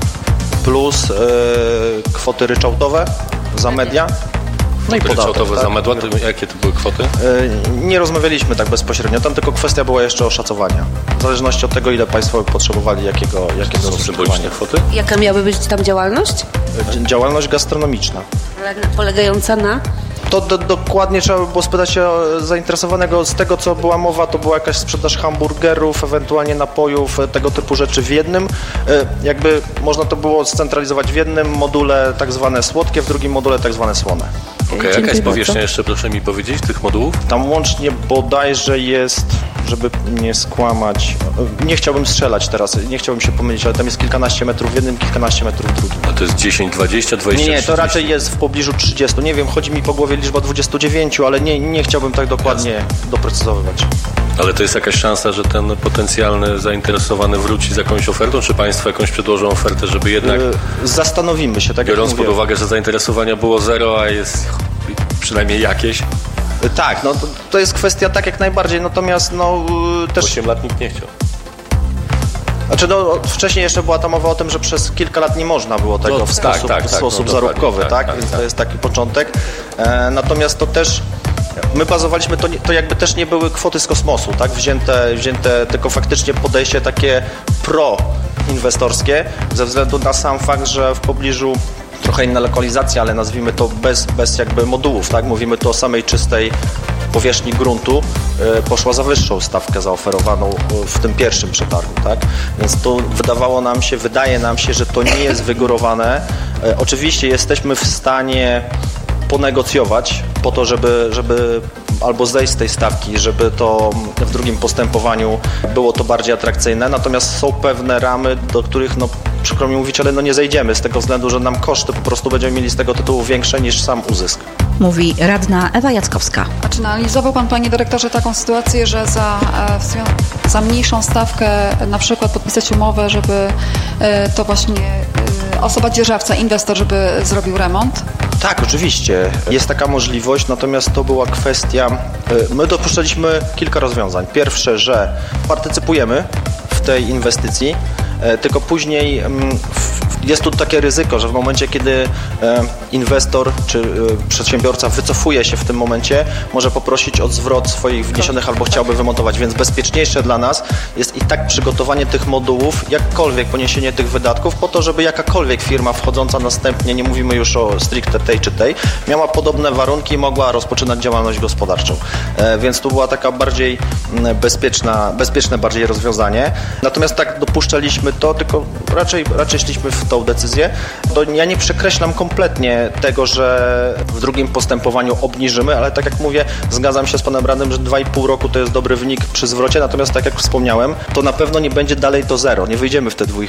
plus yy, kwoty ryczałtowe za media. No i podatek, tak? za medła, jakie to były kwoty? Yy, nie rozmawialiśmy tak bezpośrednio, tam tylko kwestia była jeszcze oszacowania. W zależności od tego, ile Państwo potrzebowali, jakiego, jakiego symboliczne kwoty. Jaka miałaby być tam działalność? Yy, działalność gastronomiczna. Polegająca na? To do, dokładnie trzeba by było spytać się zainteresowanego. Z tego, co była mowa, to była jakaś sprzedaż hamburgerów, ewentualnie napojów, tego typu rzeczy w jednym. Jakby można to było scentralizować w jednym module tak zwane słodkie, w drugim module tak zwane słone. Okej, okay, jaka jest powierzchnia jeszcze, proszę mi powiedzieć, tych modułów? Tam łącznie bodajże jest, żeby nie skłamać, nie chciałbym strzelać teraz, nie chciałbym się pomylić, ale tam jest kilkanaście metrów w jednym, kilkanaście metrów w drugim. A to jest dziesięć, dwadzieścia, dwadzieścia, Nie, nie, to trzydzieści. raczej jest w pobliżu trzydziestu. Nie wiem, chodzi mi po głowie liczba dwudziestu dziewięciu, ale nie, nie chciałbym tak dokładnie Jasne. doprecyzowywać. Ale to jest jakaś szansa, że ten potencjalny zainteresowany wróci z jakąś ofertą, czy Państwo jakąś przedłożą ofertę, żeby jednak... Yy, zastanowimy się, tak biorąc jak pod mówię. uwagę, że zainteresowania było zero, a jest przynajmniej jakieś. Tak, no to, to jest kwestia tak jak najbardziej, natomiast no też... osiem lat nikt nie chciał. Znaczy, no, wcześniej jeszcze była ta mowa o tym, że przez kilka lat nie można było tego No, w tak, sposób, tak, w tak, sposób no, zarobkowy, tak, tak? tak, Więc tak. to jest taki początek. E, natomiast to też my bazowaliśmy, to, nie, to jakby też nie były kwoty z kosmosu, tak? Wzięte, wzięte tylko faktycznie podejście takie pro-inwestorskie, ze względu na sam fakt, że w pobliżu trochę inna lokalizacja, ale nazwijmy to bez, bez jakby modułów, tak? Mówimy tu o samej czystej powierzchni gruntu, y, poszła za wyższą stawkę zaoferowaną w tym pierwszym przetargu, tak? Więc to wydawało nam się, wydaje nam się, że to nie jest wygórowane. Y, oczywiście jesteśmy w stanie ponegocjować po to, żeby, żeby albo zejść z tej stawki, żeby to w drugim postępowaniu było to bardziej atrakcyjne, natomiast są pewne ramy, do których no przykro mi mówić, ale no nie zejdziemy z tego względu, że nam koszty po prostu będziemy mieli z tego tytułu większe niż sam uzysk. Mówi radna Ewa Jackowska. A czy analizował Pan, Panie Dyrektorze, taką sytuację, że za, za mniejszą stawkę na przykład podpisać umowę, żeby to właśnie osoba dzierżawca, inwestor, żeby zrobił remont? Tak, oczywiście. Jest taka możliwość, natomiast to była kwestia... My dopuszczaliśmy kilka rozwiązań. Pierwsze, że partycypujemy w tej inwestycji, tylko później jest tu takie ryzyko, że w momencie, kiedy inwestor czy przedsiębiorca wycofuje się w tym momencie, może poprosić o zwrot swoich wniesionych albo chciałby wymontować, więc bezpieczniejsze dla nas jest i tak przygotowanie tych modułów, jakkolwiek poniesienie tych wydatków po to, żeby jakakolwiek firma wchodząca następnie, nie mówimy już o stricte tej czy tej, miała podobne warunki i mogła rozpoczynać działalność gospodarczą. Więc tu była taka bardziej bezpieczna, bezpieczne bardziej rozwiązanie. Natomiast tak dopuszczaliśmy to, tylko raczej, raczej szliśmy w tą decyzję. To ja nie przekreślam kompletnie tego, że w drugim postępowaniu obniżymy, ale tak jak mówię, zgadzam się z panem radnym, że dwa i pół roku to jest dobry wynik przy zwrocie, natomiast tak jak wspomniałem, to na pewno nie będzie dalej to zero. Nie wyjdziemy w te